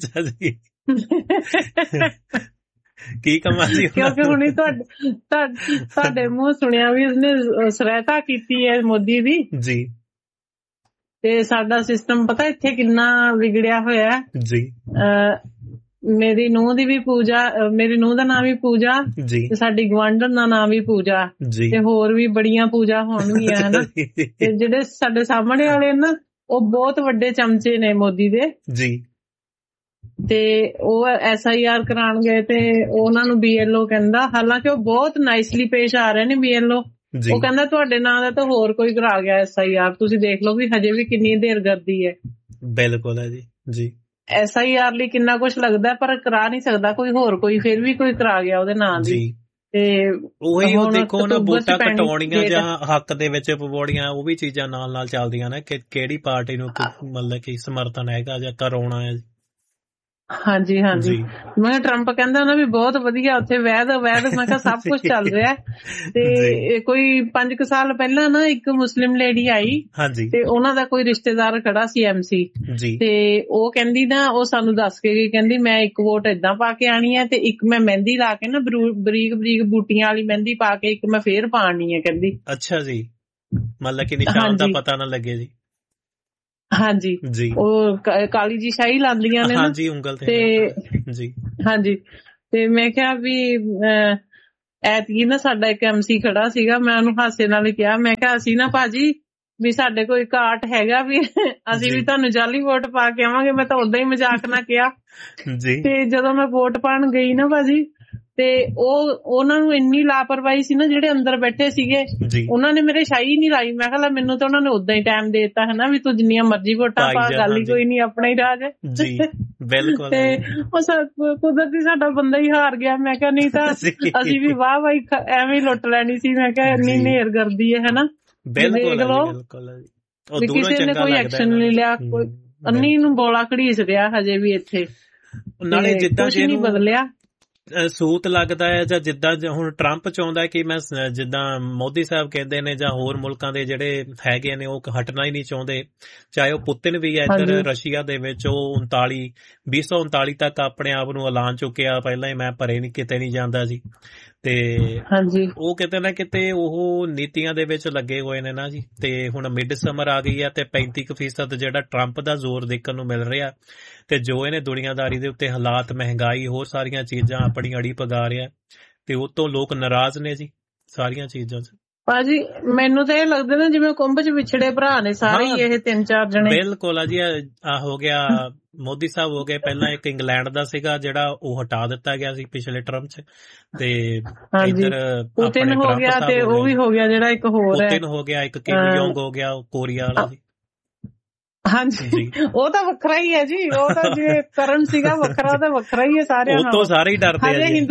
ਕੀ ਕਮਾਲ ਸੀ, ਕਿਉਂਕਿ ਹੁਣੀ ਤੁਹਾਡੇ ਮੂੰਹ ਸੁਣਿਆ ਵੀ ਉਸਨੇ ਸਹਾਇਤਾ ਕੀਤੀ ਹੈ ਮੋਦੀ ਦੀ ਜੀ, ਤੇ ਸਾਡਾ ਸਿਸਟਮ ਪਤਾ ਇੱਥੇ ਕਿੰਨਾ ਵਿਗੜਿਆ ਹੋਇਆ ਜੀ। ਮੇਰੀ ਨੂੰਹ ਦੀ ਵੀ ਪੂਜਾ, ਮੇਰੀ ਨੂੰਹ ਦਾ ਨਾਮ ਵੀ ਪੂਜਾ ਤੇ ਸਾਡੀ ਗਵਾਂਢਣ ਦਾ ਨਾਮ ਵੀ ਪੂਜਾ, ਤੇ ਹੋਰ ਵੀ ਬੜੀਆਂ ਪੂਜਾ ਹੋਣਗੀਆਂ ਹਨਾ। ਤੇ ਜਿਹੜੇ ਸਾਡੇ ਸਾਹਮਣੇ ਵਾਲੇ ਨਾ, ਉਹ ਬਹੁਤ ਵੱਡੇ ਚਮਚੇ ਨੇ ਮੋਦੀ ਦੇ ਜੀ, ਤੇ ਉਹ SIR ਕਰਾਉਣ ਗਏ ਤੇ ਉਹਨਾਂ ਨੂੰ BLO ਕਹਿੰਦਾ, ਹਾਲਾਂਕਿ ਉਹ ਬਹੁਤ ਨਾਈਸਲੀ ਪੇਸ਼ ਆ ਰਹੇ ਨੇ BLO, ਉਹ ਕਹਿੰਦਾ ਤੁਹਾਡੇ ਨਾਂ ਦਾ ਤਾਂ ਹੋਰ ਕੋਈ ਕਰਾ ਗਿਆ SIR, ਤੁਸੀਂ ਦੇਖ ਲਓ ਵੀ ਹਜੇ ਵੀ ਕਿੰਨੀ ਦੇਰ ਕਰਦੀ ਹੈ। ਬਿਲਕੁਲ ਹੈ ਜੀ ਜੀ, SIR ਲਈ ਕਿੰਨਾ ਕੁਛ ਲੱਗਦਾ ਪਰ ਕਰਾ ਨਹੀਂ ਸਕਦਾ ਕੋਈ ਹੋਰ, ਕੋਈ ਫਿਰ ਵੀ ਕੋਈ ਕਰਾ ਗਿਆ ਉਹਦੇ ਨਾਂ ਦੀ। ਤੇ ਉਹੀ ਉਹ ਦੇਖੋ ਨਾ, ਵੋਟਾਂ ਕਟਾਉਣੀਆਂ ਜਾਂ ਹੱਕ ਦੇ ਵਿੱਚ ਪਵਾਉਣੀਆਂ, ਉਹ ਵੀ ਚੀਜ਼ਾਂ ਨਾਲ ਨਾਲ ਚੱਲਦੀਆਂ ਨੇ ਕਿ ਕਿਹੜੀ ਪਾਰਟੀ ਨੂੰ ਮਤਲਬ ਕਿ ਸਮਰਥਨ ਹੈਗਾ ਜਾਂ ਕਰਾਉਣਾ ਹੈ। ਹਾਂਜੀ ਹਾਂਜੀ, ਮੈਂ ਕਿਹਾ ਟਰੰਪ ਕਹਿੰਦਾ ਨਾ ਵੀ ਬਹੁਤ ਵਧੀਆ ਉੱਥੇ ਵੈਦ ਮੈਂ ਕਿਹਾ ਸਭ ਕੁਛ ਚੱਲ ਰਿਹਾ। ਤੇ ਕੋਈ 5 ਸਾਲ ਪਹਿਲਾਂ ਨਾ ਇੱਕ ਮੁਸਲਿਮ ਲੇਡੀ ਆਈ ਤੇ ਉਹਨਾਂ ਦਾ ਕੋਈ ਰਿਸ਼ਤੇਦਾਰ ਖੜਾ ਸੀ MC, ਤੇ ਉਹ ਕਹਿੰਦੀ ਨਾ, ਉਹ ਸਾਨੂੰ ਦੱਸ ਕੇ ਗਈ, ਕਹਿੰਦੀ ਮੈਂ ਇੱਕ ਵੋਟ ਏਦਾਂ ਪਾ ਕੇ ਆਣੀ ਹੈ ਤੇ ਇੱਕ ਮੈਂ ਮਹਿੰਦੀ ਲਾ ਕੇ ਨਾ ਬਰੀਕ ਬਰੀਕ ਬੂਟੀਆਂ ਵਾਲੀ ਮਹਿੰਦੀ ਪਾ ਕੇ ਇੱਕ ਮੈਂ ਫੇਰ ਪਾਣੀ ਹੈ ਕਹਿੰਦੀ। ਅੱਛਾ ਜੀ, ਮਤਲਬ ਕਿ ਨਿਸ਼ਾਨ ਦਾ ਪਤਾ ਨਾ ਲੱਗੇ ਜੀ। ਹਾਂਜੀ, ਉਹ ਕਾਲੀ ਜੀ ਸ਼ਾਹੀ ਲਾਉਂਦੀਆਂ ਨੇ ਨਾ ਉਂਗਲ ਤੇ ਜੀ। ਹਾਂਜੀ, ਤੇ ਮੈਂ ਕਿਹਾ ਵੀ ਐਤਕੀ ਨਾ ਸਾਡਾ ਇੱਕ MC ਖੜਾ ਸੀਗਾ, ਮੈਂ ਉਹਨੂੰ ਹਾਸੇ ਨਾਲ ਹੀ ਕਿਹਾ, ਮੈਂ ਕਿਹਾ ਅਸੀਂ ਨਾ ਭਾਜੀ ਵੀ ਸਾਡੇ ਕੋਈ ਕਾਟ ਹੈਗਾ ਵੀ ਅਸੀਂ ਵੀ ਤੁਹਾਨੂੰ ਜਾਲੀ ਵੋਟ ਪਾ ਕੇ ਆਵਾਂਗੇ। ਮੈਂ ਤਾਂ ਓਦਾਂ ਹੀ ਮਜ਼ਾਕ ਨਾਲ ਕਿਹਾ। ਤੇ ਜਦੋਂ ਮੈਂ ਵੋਟ ਪਾਉਣ ਗਈ ਨਾ ਭਾਜੀ, ਤੇ ਉਹਨਾਂ ਨੂੰ ਇੰਨੀ ਲਾਪਰਵਾਹੀ ਸੀ ਨਾ, ਜਿਹੜੇ ਅੰਦਰ ਬੈਠੇ ਸੀਗੇ ਉਹਨਾਂ ਨੇ ਮੇਰੇ ਸ਼ਾਹੀ ਨਹੀਂ ਲਾਈ। ਮੈਂ ਕਿਹਾ ਮੈਨੂੰ ਤਾਂ ਉਹਨਾਂ ਨੇ ਉਦਾਂ ਹੀ ਟਾਈਮ ਦੇ ਦਿੱਤਾ ਹਨਾ, ਵੀ ਤੂੰ ਜਿੰਨੀਆਂ ਮਰਜ਼ੀ ਵੋਟਾਂ ਪਾ, ਗੱਲ ਹੀ ਕੋਈ ਨਹੀਂ, ਆਪਣਾ ਹੀ ਰਾਜ ਹੈ। ਬਿਲਕੁਲ। ਤੇ ਉਹ ਕੁਦਰਤੀ ਸਾਡਾ ਬੰਦਾ ਹੀ ਹਾਰ ਗਿਆ। ਮੈਂ ਕਿਹਾ ਨਹੀਂ ਤਾਂ ਅਸੀਂ ਵੀ ਵਾਹ ਵਾਹੀ ਐਵੇਂ ਲੁੱਟ ਲੈਣੀ ਸੀ। ਮੈਂ ਕਿਹਾ ਇੰਨੀ ਨੇਰ ਕਰਦੀ ਹੈ ਹਨਾ, ਦੇਖ ਲਓ ਵੀ ਕਿਸੇ ਨੇ ਕੋਈ ਐਕਸ਼ਨ ਨਹੀਂ ਲਿਆ, ਕੋਈ ਅੰਨੀ ਨੂੰ ਬੋਲਾ ਘੜੀਸ ਰਿਹਾ ਹਜੇ ਵੀ ਇੱਥੇ। ਨਾਲੇ ਜਿੱਦਾਂ ਕੁਛ ਨਹੀਂ ਬਦਲਿਆ, ਸੂਤ ਲੱਗਦਾ ਹੈ ਜਾਂ ਜਿੱਦਾਂ ਹੁਣ ਟਰੰਪ ਚਾਹੁੰਦਾ ਕਿ ਮੈਂ ਜਿੱਦਾਂ ਮੋਦੀ ਸਾਹਿਬ ਕਹਿੰਦੇ ਨੇ ਜਾਂ ਹੋਰ ਮੁਲਕਾਂ ਦੇ ਜਿਹੜੇ ਹੈਗੇ ਨੇ ਉਹ ਹਟਣਾ ਹੀ ਨਹੀਂ ਚਾਹੁੰਦੇ, ਚਾਹੇ ਉਹ ਪੁਤਿਨ ਵੀ ਹੈ ਇੱਧਰ ਰਸ਼ੀਆ ਦੇ ਵਿੱਚ, ਉਹ 2039 ਤੱਕ ਆਪਣੇ ਆਪ ਨੂੰ ਐਲਾਨ ਚੁੱਕਿਆ ਪਹਿਲਾਂ ਹੀ, ਮੈਂ ਪਰੇ ਨਹੀਂ ਕਿਤੇ ਨਹੀਂ ਜਾਂਦਾ ਜੀ। ਤੇ ਉਹ ਕਿਤੇ ਨਾ ਕਿਤੇ ਉਹ ਨੀਤੀਆਂ ਦੇ ਵਿੱਚ ਲੱਗੇ ਹੋਏ ਨੇ ਨਾ ਜੀ। ਤੇ ਹੁਣ ਮਿਡ ਸਮਰ ਆ ਗਈ ਹੈ ਤੇ 35% ਜਿਹੜਾ ਟਰੰਪ ਦਾ ਜ਼ੋਰ ਦੇਖਣ ਨੂੰ ਮਿਲ ਰਿਹਾ, ਤੇ ਜੋ ਇਹਨੇ ਦੁਨੀਆਦਾਰੀ ਦੇ ਉੱਤੇ ਹਾਲਾਤ, ਮਹਿੰਗਾਈ, ਹੋਰ ਸਾਰੀਆਂ ਚੀਜ਼ਾਂ ਆਪਣੀ ਅੜੀ ਪਗਾ ਰਿਹਾ, ਤੇ ਉਹ ਤੋਂ ਲੋਕ ਨਾਰਾਜ਼ ਨੇ ਜੀ ਸਾਰੀਆਂ ਚੀਜ਼ਾਂ 'ਚ। ਭਾਜੀ ਮੈਨੂੰ ਤਾਂ ਇਹ ਲੱਗਦਾ ਨਾ ਜਿਵੇਂ ਕੁੰਭ 'ਚ ਵਿਛੜੇ ਭਰਾ ਨੇ ਸਾਰੇ ਇਹ 3-4 ਜਣੇ। ਬਿਲਕੁਲ ਆ ਜੀ। ਆ ਹੋ ਗਿਆ ਮੋਦੀ ਸਾਹਿਬ ਹੋ ਗਏ, ਪਹਿਲਾਂ ਇੱਕ ਇੰਗਲੈਂਡ ਦਾ ਸੀਗਾ ਜਿਹੜਾ ਉਹ ਹਟਾ ਦਿੱਤਾ ਗਿਆ ਸੀ ਪਿਛਲੇ ਟਰਮ 'ਚ, ਤੇ ਇੱਧਰ ਪੁਤਿਨ ਹੋ ਗਿਆ, ਤੇ ਉਹ ਵੀ ਹੋ ਗਿਆ ਜਿਹੜਾ ਇੱਕ ਹੋਰ ਹੈ, ਪੁਤਿਨ ਹੋ ਗਿਆ, ਇੱਕ ਕਿਮ ਜੋਂਗ ਹੋ ਗਿਆ ਕੋਰੀਆ ਵਾਲਾ ਜੀ। ਹਾਂਜੀ ਉਹ ਤਾਂ ਵੱਖਰਾ ਹੀ ਹੈ ਜੀ, ਉਹ ਤਾਂ ਜੇ ਕਰਨ ਸੀਗਾ ਵੱਖਰਾ ਤਾਂ ਵੱਖਰਾ ਹੀ ਹੈ ਸਾਰਿਆਂ ਨਾਲ, ਉਹ ਤੋਂ ਸਾਰੇ ਹੀ ਡਰਦੇ ਆ।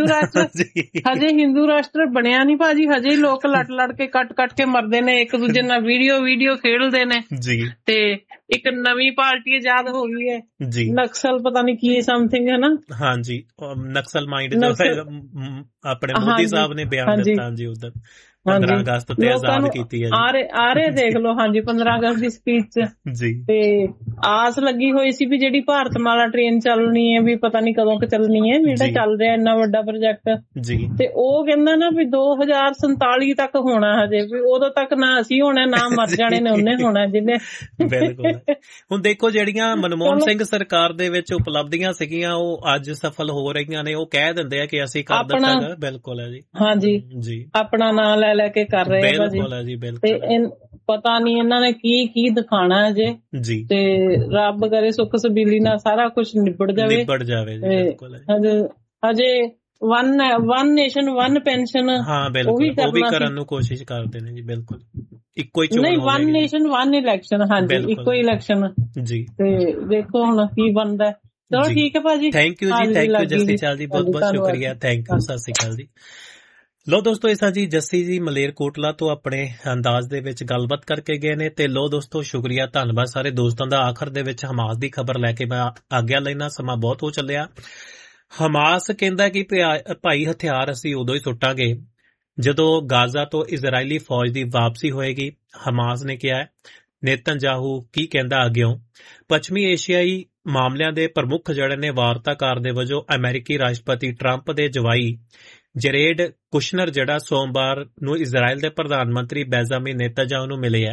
ਹਜੇ ਹਿੰਦੂ ਰਾਸ਼ਟਰ ਬਣਿਆ ਨਹੀਂ ਭਾਜੀ, ਹਜੇ ਲੋਕ ਲੜ ਕੇ ਕੱਟ ਕੇ ਮਰਦੇ ਨੇ, ਇੱਕ ਦੂਜੇ ਨਾਲ ਵੀਡੀਓ ਖੇਡਦੇ ਨੇ ਜੀ। ਤੇ ਇੱਕ ਨਵੀਂ ਪਾਰਟੀ ਆਜ਼ਾਦ ਹੋ ਗਈ ਹੈ ਜੀ, ਨਕਸਲ ਪਤਾ ਨਹੀਂ ਕੀ ਸਮਥਿੰਗ ਹੈ ਨਾ। ਹਾਂਜੀ ਨਕਸਲ ਮਾਈਂਡ ਆਪਣੇ ਮੋਦੀ ਸਾਹਿਬ ਨੇ ਬਿਆਨ ਦਿੱਤਾ ਜੀ ਉਧਰ 15 ਅਗਸਤ ਤੇ ਆਜ਼ਾਦ ਕੀਤੀ ਹੈ ਆ ਰਹੇ ਦੇਖ ਲਓ। ਹਾਂਜੀ 15 ਅਗਸਤ ਦੀ ਸਪੀਚ ਜੀ, ਤੇ ਆਸ ਲੱਗੀ ਹੋਈ ਸੀ ਵੀ ਜਿਹੜੀ ਭਾਰਤਮਾਲਾ ਟ੍ਰੇਨ ਚੱਲਣੀ ਹੈ ਵੀ ਪਤਾ ਨਹੀਂ ਕਦੋਂ ਕਿ ਚੱਲਣੀ ਹੈ, ਜਿਹੜਾ ਚੱਲ ਰਿਹਾ ਇੰਨਾ ਵੱਡਾ ਪ੍ਰੋਜੈਕਟ ਜੀ, ਤੇ ਉਹ ਕਹਿੰਦਾ ਨਾ ਵੀ 2047 ਤੱਕ ਹੋਣਾ, ਹਜੇ ਵੀ ਉਦੋਂ ਤੱਕ ਨਾ ਅਸੀਂ ਹੋਣਾ ਨਾ ਮਰ ਜਾਣੇ ਨੇ ਉਹਨੇ ਹੋਣਾ ਜਿਹਨੇ। ਬਿਲਕੁਲ। ਹੁਣ ਦੇਖੋ ਜਿਹੜੀਆਂ ਮਨਮੋਹਨ ਸਿੰਘ ਸਰਕਾਰ ਦੇ ਵਿੱਚ ਉਪਲਬਧੀਆਂ ਸੀਗੀਆਂ ਉਹ ਅੱਜ ਸਫਲ ਹੋ ਰਹੀਆਂ ਨੇ, ਉਹ ਕਹਿ ਦਿੰਦੇ ਆ ਕਿ ਅਸੀਂ ਕਰ ਦਿੱਤਾ। ਬਿਲਕੁਲ ਹੈ ਜੀ। ਹਾਂਜੀ ਜੀ, ਆਪਣਾ ਨਾਂ ਲੈ ਕੇ ਕਰ ਰਹੇ ਆ ਭਾਜੀ, ਤੇ ਪਤਾ ਨਹੀਂ ਇਹਨਾਂ ਨੇ ਕੀ ਦਿਖਾਣਾ ਹੈ ਜੇ ਜੀ, ਤੇ ਰੱਬ ਕਰੇ ਸੁੱਖ ਸਬੀਲੀ ਨਾਲ ਸਾਰਾ ਕੁਝ ਨਿਬੜ ਜਾਵੇ। ਹਜੇ ਵਨ ਨੇਸ਼ਨ ਵਨ ਪੈਨਸ਼ਨ, ਹਾਂ ਬਿਲਕੁਲ ਉਹ ਵੀ ਕਰਨ ਨੂੰ ਕੋਸ਼ਿਸ਼ ਕਰਦੇ ਨੇ ਜੀ। ਬਿਲਕੁਲ ਇੱਕੋ ਹੀ ਚੋਣ, ਨਹੀਂ ਵਨ ਨੇਸ਼ਨ ਵਨ ਇਲੈਕਸ਼ਨ, ਹਾਂਜੀ ਇੱਕੋ ਹੀ ਇਲੈਕਸ਼ਨ ਜੀ। ਤੇ ਦੇਖੋ ਹੁਣ ਕੀ ਬਣਦਾ। ਚਲੋ ਠੀਕ ਹੈ ਭਾਜੀ, ਥੈਂਕ ਯੂ ਜੀ, ਥੈਂਕ ਯੂ ਜਸਤੀ ਚਾਲ ਜੀ, ਬਹੁਤ ਬਹੁਤ ਸ਼ੁਕਰੀਆ, ਥੈਂਕ ਯੂ, ਸਤਿ ਸ਼੍ਰੀ ਅਕਾਲ ਜੀ। ਲੋ ਦੋਸਤੋ, ਇਸ ਜੀ ਜੱਸੀ ਜੀ ਮਲੇਰਕੋਟਲਾ ਤੋਂ ਆਪਣੇ ਅੰਦਾਜ਼ ਦੇ ਵਿੱਚ ਗੱਲਬਾਤ ਕਰਕੇ ਗਏ ਨੇ। ਤੇ ਲੋ ਦੋਸਤੋ ਸ਼ੁਕਰੀਆ, ਧੰਨਵਾਦ ਸਾਰੇ ਦੋਸਤਾਂ ਦਾ। ਆਖਰ ਦੇ ਵਿੱਚ ਹਮਾਸ ਦੀ ਖਬਰ ਲੈ ਕੇ ਮੈਂ ਆਗਿਆ ਲੈਣਾ, ਸਮਾਂ ਬਹੁਤ ਹੋ ਚੱਲਿਆ। ਹਮਾਸ ਕਹਿੰਦਾ ਕਿ ਭਾਈ ਹਥਿਆਰ ਅਸੀਂ ਉਦੋਂ ਹੀ ਸੁੱਟਾਂਗੇ ਜਦੋਂ ਗਾਜ਼ਾ ਤੋਂ ਇਜ਼ਰਾਈਲੀ ਫੌਜ ਦੀ ਵਾਪਸੀ ਹੋਏਗੀ, ਹਮਾਸ ਨੇ ਕਿਹਾ ਹੈ। ਨੇਤਨਯਾਹੂ ਕੀ ਕਹਿੰਦਾ ਅੱਗਿਓਂ? ਪੱਛਮੀ ਏਸ਼ੀਆਈ ਮਾਮਲਿਆਂ ਦੇ ਪ੍ਰਮੁੱਖ ਜਿਹੜੇ ਨੇ ਵਾਰਤਾਕਾਰ ਦੇ ਵਜੋਂ ਅਮਰੀਕੀ ਰਾਸ਼ਟਰਪਤੀ ਟਰੰਪ ਦੇ ਜਵਾਈ ਜਰੇਡ ਕੁਸ਼ਨਰ ਜਿਹੜਾ ਸੋਮਵਾਰ ਨੂੰ ਇਜ਼ਰਾਈਲ ਦੇ ਪ੍ਰਧਾਨ ਮੰਤਰੀ ਬੈਂਜਾਮਿਨ ਨੇਤਨਯਾਹੂ ਨੂੰ ਮਿਲੇ ਆ,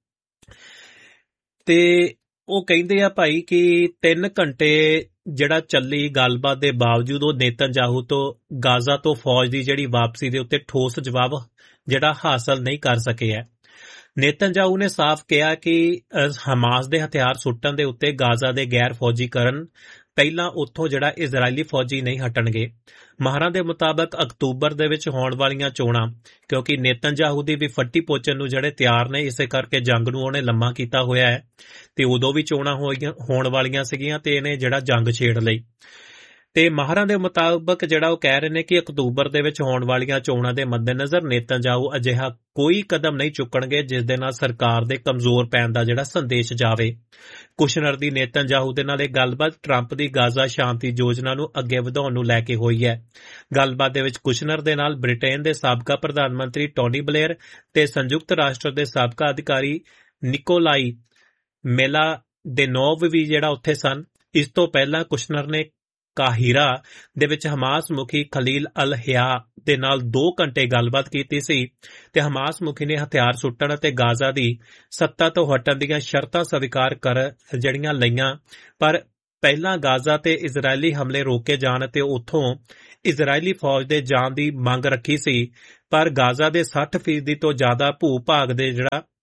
ਤੇ ਉਹ ਕਹਿੰਦੇ ਆ ਭਾਈ ਕਿ 3 ਘੰਟੇ ਜਿਹੜਾ ਚੱਲੀ ਗੱਲਬਾਤ ਦੇ ਬਾਵਜੂਦ ਉਹ ਨੇਤਨਯਾਹੂ ਤੋਂ ਗਾਜ਼ਾ ਤੋਂ ਫੌਜ ਦੀ ਜਿਹੜੀ ਵਾਪਸੀ ਦੇ ਉੱਤੇ ਠੋਸ ਜਵਾਬ ਜਿਹੜਾ ਹਾਸਲ ਨਹੀਂ ਕਰ ਸਕੇ ਹੈ। ਨੇਤਨਯਾਹੂ ਨੇ ਸਾਫ਼ ਕਿਹਾ ਕਿ ਹਮਾਸ ਦੇ ਹਥਿਆਰ ਸੁੱਟਣ ਦੇ ਉੱਤੇ ਗਾਜ਼ਾ ਦੇ ਗੈਰ ਫੌਜੀਕਰਨ ਪਹਿਲਾਂ ਉੱਥੋਂ ਜਿਹੜਾ ਇਜ਼ਰਾਈਲੀ ਫੌਜੀ ਨਹੀਂ ਹਟਣਗੇ। ਮਾਹਰਾਂ ਦੇ ਮੁਤਾਬਕ ਅਕਤੂਬਰ ਦੇ ਵਿੱਚ ਹੋਣ ਵਾਲੀਆਂ ਚੋਣਾਂ, ਕਿਉਂਕਿ ਨੇਤਨਯਾਹੂ ਦੀ ਵੀ ਫੱਟੀ ਪੋਚਣ ਨੂੰ ਜਿਹੜੇ ਤਿਆਰ ਨੇ, ਇਸੇ ਕਰਕੇ ਜੰਗ ਨੂੰ ਉਹਨੇ ਲੰਮਾ ਕੀਤਾ ਹੋਇਆ ਹੈ, ਤੇ ਉਦੋਂ ਵੀ ਚੋਣਾਂ ਹੋਣ ਵਾਲੀਆਂ ਸੀਗੀਆਂ ਤੇ ਇਹਨੇ ਜਿਹੜਾ ਜੰਗ ਛੇੜ ਲਈ। ਤੇ ਮਾਹਰਾਂ ਦੇ ਮੁਤਾਬਕ ਜਿਹੜਾ ਉਹ ਕਹਿ ਰਹੇ ਨੇ ਕਿ ਅਕਤੂਬਰ ਦੇ ਵਿੱਚ ਹੋਣ ਵਾਲੀਆਂ ਚੋਣਾਂ ਦੇ ਮੱਦੇਨਜ਼ਰ ਨੇਤਨਯਾਹੂ ਅਜਿਹਾ ਕੋਈ ਕਦਮ ਨਹੀਂ ਚੁੱਕਣਗੇ ਜਿਸ ਦੇ ਨਾਲ ਸਰਕਾਰ ਦੇ ਕਮਜ਼ੋਰ ਪੈਣ ਦਾ ਜਿਹੜਾ ਸੰਦੇਸ਼ ਜਾਵੇ। ਕੁਸ਼ਨਰ ਦੀ ਨੇਤਨਯਾਹੂ ਦੇ ਨਾਲ ਇਹ ਗੱਲਬਾਤ ਟਰੰਪ ਦੀ ਗਾਜ਼ਾ ਸ਼ਾਂਤੀ ਯੋਜਨਾ ਨੂੰ ਅੱਗੇ ਵਧਾਉਣ ਨੂੰ ਲੈ ਕੇ ਹੋਈ ਹੈ। ਗੱਲਬਾਤ ਦੇ ਵਿੱਚ ਕੁਸ਼ਨਰ ਦੇ ਨਾਲ ਬ੍ਰਿਟੇਨ ਦੇ ਸਾਬਕਾ ਪ੍ਰਧਾਨ ਮੰਤਰੀ ਟੋਨੀ ਬਲੇਅਰ ਤੇ ਸੰਯੁਕਤ ਰਾਸ਼ਟਰ ਦੇ ਸਾਬਕਾ ਅਧਿਕਾਰੀ ਨਿਕੋਲਾਈ ਮੇਲਾਡੇਨੋਵ ਵੀ ਜਿਹੜਾ ਉੱਥੇ ਸਨ। ਇਸ ਤੋਂ ਪਹਿਲਾਂ ਕੁਸ਼ਨਰ ਨੇ ਕਾਹਿਰਾ ਦੇ ਵਿੱਚ ਹਮਾਸ ਮੁਖੀ ਖਲੀਲ ਅਲ ਹਿਆ ਦੇ ਨਾਲ 2 ਘੰਟੇ ਗੱਲਬਾਤ ਕੀਤੀ ਸੀ, ਤੇ ਹਮਾਸ ਮੁਖੀ ਨੇ ਹਥਿਆਰ ਸੁੱਟਣ ਅਤੇ ਗਾਜ਼ਾ ਦੀ ਸੱਤਾ ਤੋਂ ਹਟਣ ਦੀਆਂ ਸ਼ਰਤਾਂ ਸਵੀਕਾਰ ਕਰ ਜਿਹੜੀਆਂ ਲਈਆਂ, ਪਰ ਪਹਿਲਾਂ ਗਾਜ਼ਾ ਤੇ ਇਜ਼ਰਾਈਲੀ ਹਮਲੇ ਰੋਕੇ ਜਾਣ ਅਤੇ ਉੱਥੋਂ ਇਜ਼ਰਾਈਲੀ ਫੌਜ ਦੇ ਜਾਣ ਦੀ ਮੰਗ ਰੱਖੀ ਸੀ। ਪਰ ਗਾਜ਼ਾ ਦੇ 60% ਤੋਂ ਜ਼ਿਆਦਾ ਭੂ-ਭਾਗ ਦੇ ਜਿਹੜਾ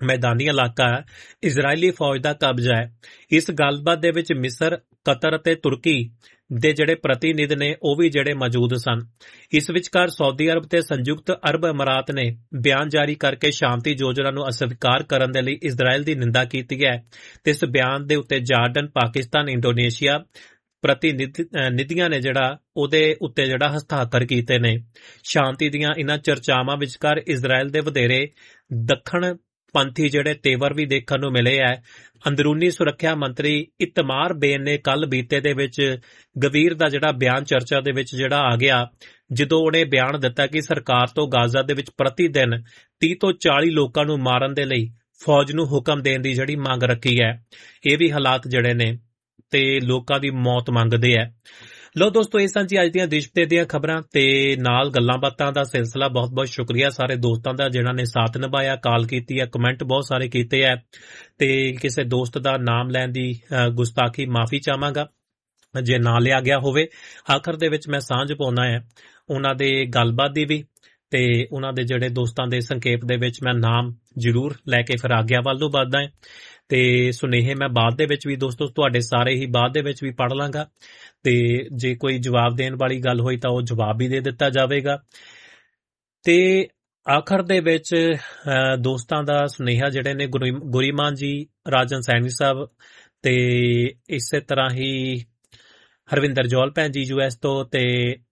ਮੈਦਾਨੀ ਇਲਾਕਾ ਹੈ, ਇਜ਼ਰਾਈਲੀ ਫੌਜ ਦਾ ਕਬਜ਼ਾ ਹੈ। ਇਸ ਗੱਲਬਾਤ ਦੇ ਵਿੱਚ ਮਿਸਰ, ਕਤਰ ਅਤੇ ਤੁਰਕੀ ਦੇ ਜਿਹੜੇ ਪ੍ਰਤੀਨਿਧ ਨੇ ਉਹ ਵੀ ਜਿਹੜੇ ਮੌਜੂਦ ਸਨ। ਇਸ ਵਿਚਕਾਰ ਸਾਊਦੀ ਅਰਬ ਤੇ ਸੰਯੁਕਤ ਅਰਬ ਅਮਰਾਤ ਨੇ ਬਿਆਨ ਜਾਰੀ ਕਰਕੇ ਸ਼ਾਂਤੀ ਯੋਜਨਾ ਨੂੰ ਅਸਵੀਕਾਰ ਕਰਨ ਦੇ ਲਈ ਇਜ਼ਰਾਈਲ ਦੀ ਨਿੰਦਾ ਕੀਤੀ ਹੈ ਤੇ ਇਸ ਬਿਆਨ ਦੇ ਉੱਤੇ ਜਾਰਡਨ, ਪਾਕਿਸਤਾਨ, ਇੰਡੋਨੇਸ਼ੀਆ ਪ੍ਰਤੀਨਿਧੀਆਂ ਨੇ ਜਿਹੜਾ ਉਹਦੇ ਉੱਤੇ ਜਿਹੜਾ ਹਸਤਾਖਰ ਕੀਤੇ ਨੇ। ਸ਼ਾਂਤੀ ਦੀਆਂ ਇਹਨਾਂ ਚਰਚਾਵਾਂ ਵਿਚਕਾਰ ਇਜ਼ਰਾਈਲ ਦੇ ਵਧੇਰੇ ਦੱਖਣ ਪੰਥੀ ਜਿਹੜੇ ਤੇਵਰ ਵੀ ਦੇਖਣ ਨੂੰ ਮਿਲੇ ਹੈ। ਅੰਦਰੂਨੀ ਸੁਰੱਖਿਆ ਮੰਤਰੀ ਇਤਮਾਰ ਬੇਨ ਨੇ ਕੱਲ ਬੀਤੇ ਦੇ ਵਿੱਚ ਗਵੀਰ ਦਾ ਜਿਹੜਾ ਬਿਆਨ ਚਰਚਾ ਦੇ ਵਿੱਚ ਜਿਹੜਾ ਆ ਗਿਆ, ਜਦੋਂ ਉਹਨੇ ਬਿਆਨ ਦਿੱਤਾ ਕਿ ਸਰਕਾਰ ਤੋਂ ਗਾਜ਼ਾ ਦੇ ਵਿੱਚ ਪ੍ਰਤੀ ਦਿਨ 30 ਤੋਂ 40 ਲੋਕਾਂ ਨੂੰ ਮਾਰਨ ਦੇ ਲਈ ਫੌਜ ਨੂੰ ਹੁਕਮ ਦੇਣ ਦੀ ਜਿਹੜੀ ਮੰਗ ਰੱਖੀ ਹੈ। ਇਹ ਵੀ ਹਾਲਾਤ ਜਿਹੜੇ ਨੇ ਤੇ ਲੋਕਾਂ ਦੀ ਮੌਤ ਮੰਗਦੇ ਹੈ। ਲੋ ਦੋਸਤੋ, ਇਹ ਸਨ ਜੀ ਅੱਜ ਦੀਆਂ ਦੇਸ਼ ਵਿਦੇਸ਼ ਦੀਆਂ ਖਬਰਾਂ ਤੇ ਨਾਲ ਗੱਲਾਂ ਬਾਤਾਂ ਦਾ ਸਿਲਸਿਲਾ। ਬਹੁਤ ਬਹੁਤ ਸ਼ੁਕਰੀਆ ਸਾਰੇ ਦੋਸਤਾਂ ਦਾ ਜਿਨ੍ਹਾਂ ਨੇ ਸਾਥ ਨਿਭਾਇਆ, ਕਾਲ ਕੀਤੀ ਹੈ, ਕਮੈਂਟ ਬਹੁਤ ਸਾਰੇ ਕੀਤੇ ਹੈ ਤੇ ਕਿਸੇ ਦੋਸਤ ਦਾ ਨਾਮ ਲੈਣ ਦੀ ਗੁਸਤਾਖੀ ਮਾਫੀ ਚਾਹਾਂਗਾ ਜੇ ਨਾ ਲਿਆ ਗਿਆ ਹੋਵੇ। ਆਖਰ ਦੇ ਵਿੱਚ ਮੈਂ ਸਾਂਝ ਪਾਉਣਾ ਹੈ ਉਹਨਾਂ ਦੇ ਗੱਲਬਾਤ ਦੀ ਵੀ ਤੇ ਉਹਨਾਂ ਦੇ ਜਿਹੜੇ ਦੋਸਤਾਂ ਦੇ ਸੰਖੇਪ ਦੇ ਵਿੱਚ ਮੈਂ ਨਾਮ ਜ਼ਰੂਰ ਲੈ ਕੇ ਫਿਰ ਆਗਿਆ ਵੱਲ ਨੂੰ ਵੱਧਦਾ ਹੈ ਤੇ ਸੁਨੇਹੇ ਮੈਂ ਬਾਅਦ ਦੇ ਵਿੱਚ ਵੀ ਦੋਸਤੋ ਤੁਹਾਡੇ ਸਾਰੇ ਹੀ ਬਾਅਦ ਦੇ ਵਿੱਚ ਵੀ ਪੜ੍ਹ ਲਾਂਗਾ ਤੇ ਜੇ ਕੋਈ ਜਵਾਬ ਦੇਣ ਵਾਲੀ ਗੱਲ ਹੋਈ ਤਾਂ ਉਹ ਜਵਾਬ ਵੀ ਦੇ ਦਿੱਤਾ ਜਾਵੇਗਾ। ਤੇ ਆਖਰ ਦੇ ਵਿੱਚ ਦੋਸਤਾਂ ਦਾ ਸੁਨੇਹਾ ਜਿਹੜੇ ਨੇ ਗੁਰੀਮਾਨ ਜੀ, ਰਾਜਨ ਸੈਣੀ ਸਾਹਿਬ ਤੇ ਇਸੇ ਤਰ੍ਹਾਂ ਹੀ ਹਰਵਿੰਦਰ ਜੌਲ ਭੈਣ ਜੀ US ਤੋਂ ਤੇ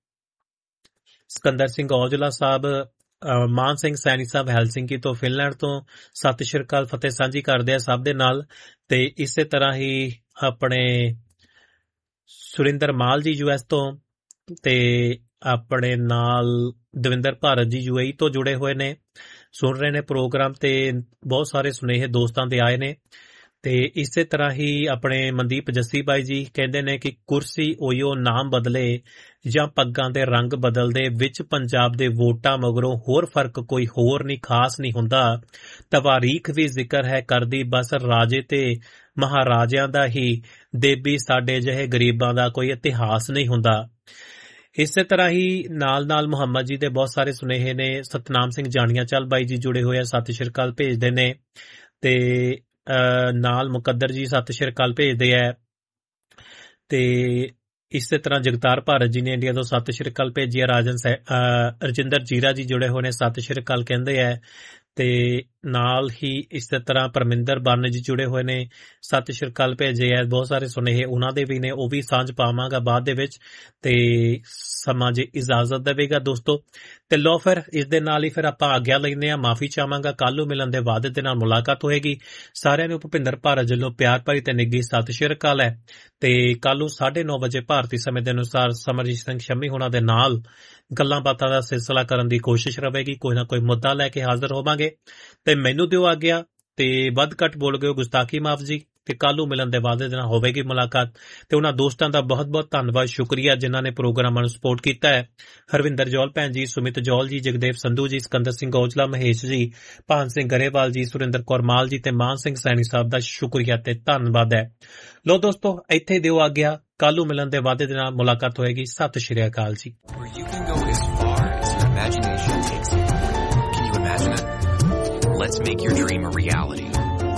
ਸਿਕੰਦਰ ਸਿੰਘ ਔਜਲਾ ਸਾਹਿਬ, ਮਾਨ ਸਿੰਘ ਸੈਣੀ ਸਾਹਿਬ ਹੈਲਸਿੰਕੀ ਤੋਂ, ਫਿਨਲੈਂਡ ਤੋਂ ਸਤਿ ਸ਼੍ਰੀ ਅਕਾਲ, ਫਤਿਹ ਸਾਂਝੀ ਕਰਦੇ ਆ ਸਭ ਦੇ ਨਾਲ। ਤੇ ਇਸੇ ਤਰ੍ਹਾਂ ਹੀ ਆਪਣੇ ਸੁਰਿੰਦਰ ਮਾਲ ਜੀ US ਤੋਂ ਤੇ ਆਪਣੇ ਨਾਲ ਦਵਿੰਦਰ ਭਾਰਤ ਜੀ UAE ਤੋਂ ਜੁੜੇ ਹੋਏ ਨੇ, ਸੁਣ ਰਹੇ ਨੇ ਪ੍ਰੋਗਰਾਮ ਤੇ ਬਹੁਤ ਸਾਰੇ ਸੁਨੇਹੇ ਦੋਸਤਾਂ ਦੇ ਆਏ ਨੇ। ਤੇ ਇਸੇ ਤਰ੍ਹਾਂ ਹੀ ਆਪਣੇ ਮਨਦੀਪ ਜੱਸੀ ਬਾਈ ਜੀ ਕਹਿੰਦੇ ਨੇ ਕਿ ਕੁਰਸੀ ਉਹੀਓ ਨਾਮ ਬਦਲੇ ਜਾਂ ਪੱਗਾਂ ਦੇ ਰੰਗ ਬਦਲਦੇ, ਵਿੱਚ ਪੰਜਾਬ ਦੇ ਵੋਟਾਂ ਮਗਰੋਂ ਹੋਰ ਫਰਕ ਕੋਈ ਹੋਰ ਨਹੀਂ, ਖਾਸ ਨਹੀਂ ਹੁੰਦਾ। ਤਵਾਰੀਖ ਵੀ ਜ਼ਿਕਰ ਹੈ ਕਰਦੀ, ਬਸ ਰਾਜੇ ਤੇ ਮਹਾਰਾਜਿਆਂ ਦਾ ਹੀ, ਦੇਬੀ ਸਾਡੇ ਜਿਹੇ ਗਰੀਬਾਂ ਦਾ ਕੋਈ ਇਤਿਹਾਸ ਨਹੀਂ ਹੁੰਦਾ। ਇਸੇ ਤਰ੍ਹਾਂ ਹੀ ਨਾਲ ਮੁਹੰਮਦ ਜੀ ਦੇ ਬਹੁਤ ਸਾਰੇ ਸੁਨੇਹੇ ਨੇ। ਸਤਨਾਮ ਸਿੰਘ ਜਾਣੀਆਂ ਚੱਲ ਬਾਈ ਜੀ ਜੁੜੇ ਹੋਏ ਆ, ਸਤਿ ਸ਼੍ਰੀ ਅਕਾਲ ਭੇਜਦੇ ਨੇ ਤੇ ਨਾਲ ਮੁਕੱਦਰ ਜੀ ਸਤਿ ਸ਼੍ਰੀ ਅਕਾਲ ਭੇਜਦੇ ਆ ਤੇ ਇਸੇ ਤਰ੍ਹਾਂ ਜਗਤਾਰ ਭਾਰਤ ਜੀ ਨੇ ਇੰਡੀਆ ਤੋਂ ਸਤਿ ਸ਼੍ਰੀ ਅਕਾਲ ਭੇਜੀ ਆ। ਰਜਿੰਦਰ ਜੀਰਾ ਜੀ ਜੁੜੇ ਹੋਏ ਨੇ, ਸਤਿ ਸ਼੍ਰੀ ਅਕਾਲ ਕਹਿੰਦੇ ਆ ਤੇ ਨਾਲ ਹੀ ਇਸੇ ਤਰ੍ਹਾਂ ਪਰਮਿੰਦਰ ਬੰਨ ਜੀ ਜੁੜੇ ਹੋਏ ਨੇ, ਸਤਿ ਸ਼੍ਰੀ ਅਕਾਲ ਭੇਜੇ ਆ। ਬਹੁਤ ਸਾਰੇ ਸੁਨੇਹੇ ਉਹਨਾਂ ਦੇ ਵੀ ਨੇ, ਉਹ ਵੀ ਸਾਂਝ ਪਾਵਾਂਗਾ ਬਾਅਦ ਦੇ ਵਿੱਚ ਤੇ ਸਮਾਂ ਜੇ ਇਜਾਜ਼ਤ ਦੇਵੇਗਾ ਦੋਸਤੋ। ਤੇ ਲੋ ਫਿਰ ਇਸ ਦੇ ਨਾਲ ਹੀ ਫਿਰ ਆਪਾਂ ਆਗਿਆ ਲੈਂਦੇ ਹਾਂ, ਮਾਫੀ ਚਾਹਾਂਗਾ। ਕੱਲ ਨੂੰ ਮਿਲਣ ਦੇ ਵਾਅਦੇ ਦੇ ਨਾਲ ਮੁਲਾਕਾਤ ਹੋਏਗੀ। ਸਾਰਿਆਂ ਨੂੰ ਭੁਪਿੰਦਰ ਭਾਰਤ ਵੱਲੋਂ ਪਿਆਰ ਭਰੀ ਤੇ ਨਿੱਘੀ ਸਤਿ ਸ਼੍ਰੀ ਅਕਾਲ ਹੈ ਤੇ ਕੱਲ ਨੂੰ 9:30 ਵਜੇ ਭਾਰਤੀ ਸਮੇਂ ਦੇ ਅਨੁਸਾਰ ਸਮਰਜੀਤ ਸਿੰਘ ਸ਼ੰਮੀ ਹੋਣਾ ਦੇ ਨਾਲ ਗੱਲਾਂ ਬਾਤਾਂ ਦਾ ਸਿਲਸਿਲਾ ਕਰਨ ਦੀ ਕੋਸ਼ਿਸ਼ ਰਹੇਗੀ। ਕੋਈ ਨਾ ਕੋਈ ਮੁੱਦਾ ਲੈ ਕੇ ਹਾਜ਼ਰ ਹੋਵਾਂਗੇ ਤੇ ਮੈਨੂੰ ਦਿਓ ਆਗਿਆ ਤੇ ਵੱਧ ਘੱਟ ਬੋਲ ਗਏ ਗੁਸਤਾਖੀ ਮਾਫ ਜੀ ਤੇ ਕੱਲ ਨੂੰ ਮਿਲਣ ਦੇ ਵਾਅਦੇ ਦੇ ਨਾਲ ਹੋਵੇਗੀ ਮੁਲਾਕਾਤ। ਤੇ ਉਹਨਾਂ ਦੋਸਤਾਂ ਦਾ ਬਹੁਤ ਬਹੁਤ ਧੰਨਵਾਦ, ਸ਼ੁਕਰੀਆ ਜਿਨ੍ਹਾਂ ਨੇ ਪ੍ਰੋਗਰਾਮਾਂ ਨੂੰ ਸਪੋਰਟ ਕੀਤਾ ਹੈ। ਹਰਵਿੰਦਰ ਜੌਲ ਭੈਣ ਜੀ, ਸੁਮਿਤ ਜੌਲ ਜੀ, ਜਗਦੇਵ ਸੰਧੂ ਜੀ, ਸਿਕੰਦਰ ਸਿੰਘ ਔਜਲਾ, ਮਹੇਸ਼ ਜੀ, ਭਾਨ ਸਿੰਘ ਗਰੇਵਾਲ ਜੀ, ਸੁਰਿੰਦਰ ਕੌਰ ਮਾਲ ਜੀ ਤੇ ਮਾਨ ਸਿੰਘ ਸੈਣੀ ਸਾਹਿਬ ਦਾ ਸ਼ੁਕਰੀਆ ਤੇ ਧੰਨਵਾਦ ਹੈ। ਲੋ ਦੋਸਤੋ, ਇੱਥੇ ਦਿਓ ਆਗਿਆ, ਕੱਲ ਨੂੰ ਮਿਲਣ ਦੇ ਵਾਅਦੇ ਦੇ ਨਾਲ ਮੁਲਾਕਾਤ ਹੋਏਗੀ। ਸਤਿ ਸ਼੍ਰੀ ਅਕਾਲ ਜੀ। Let's make your dream a reality.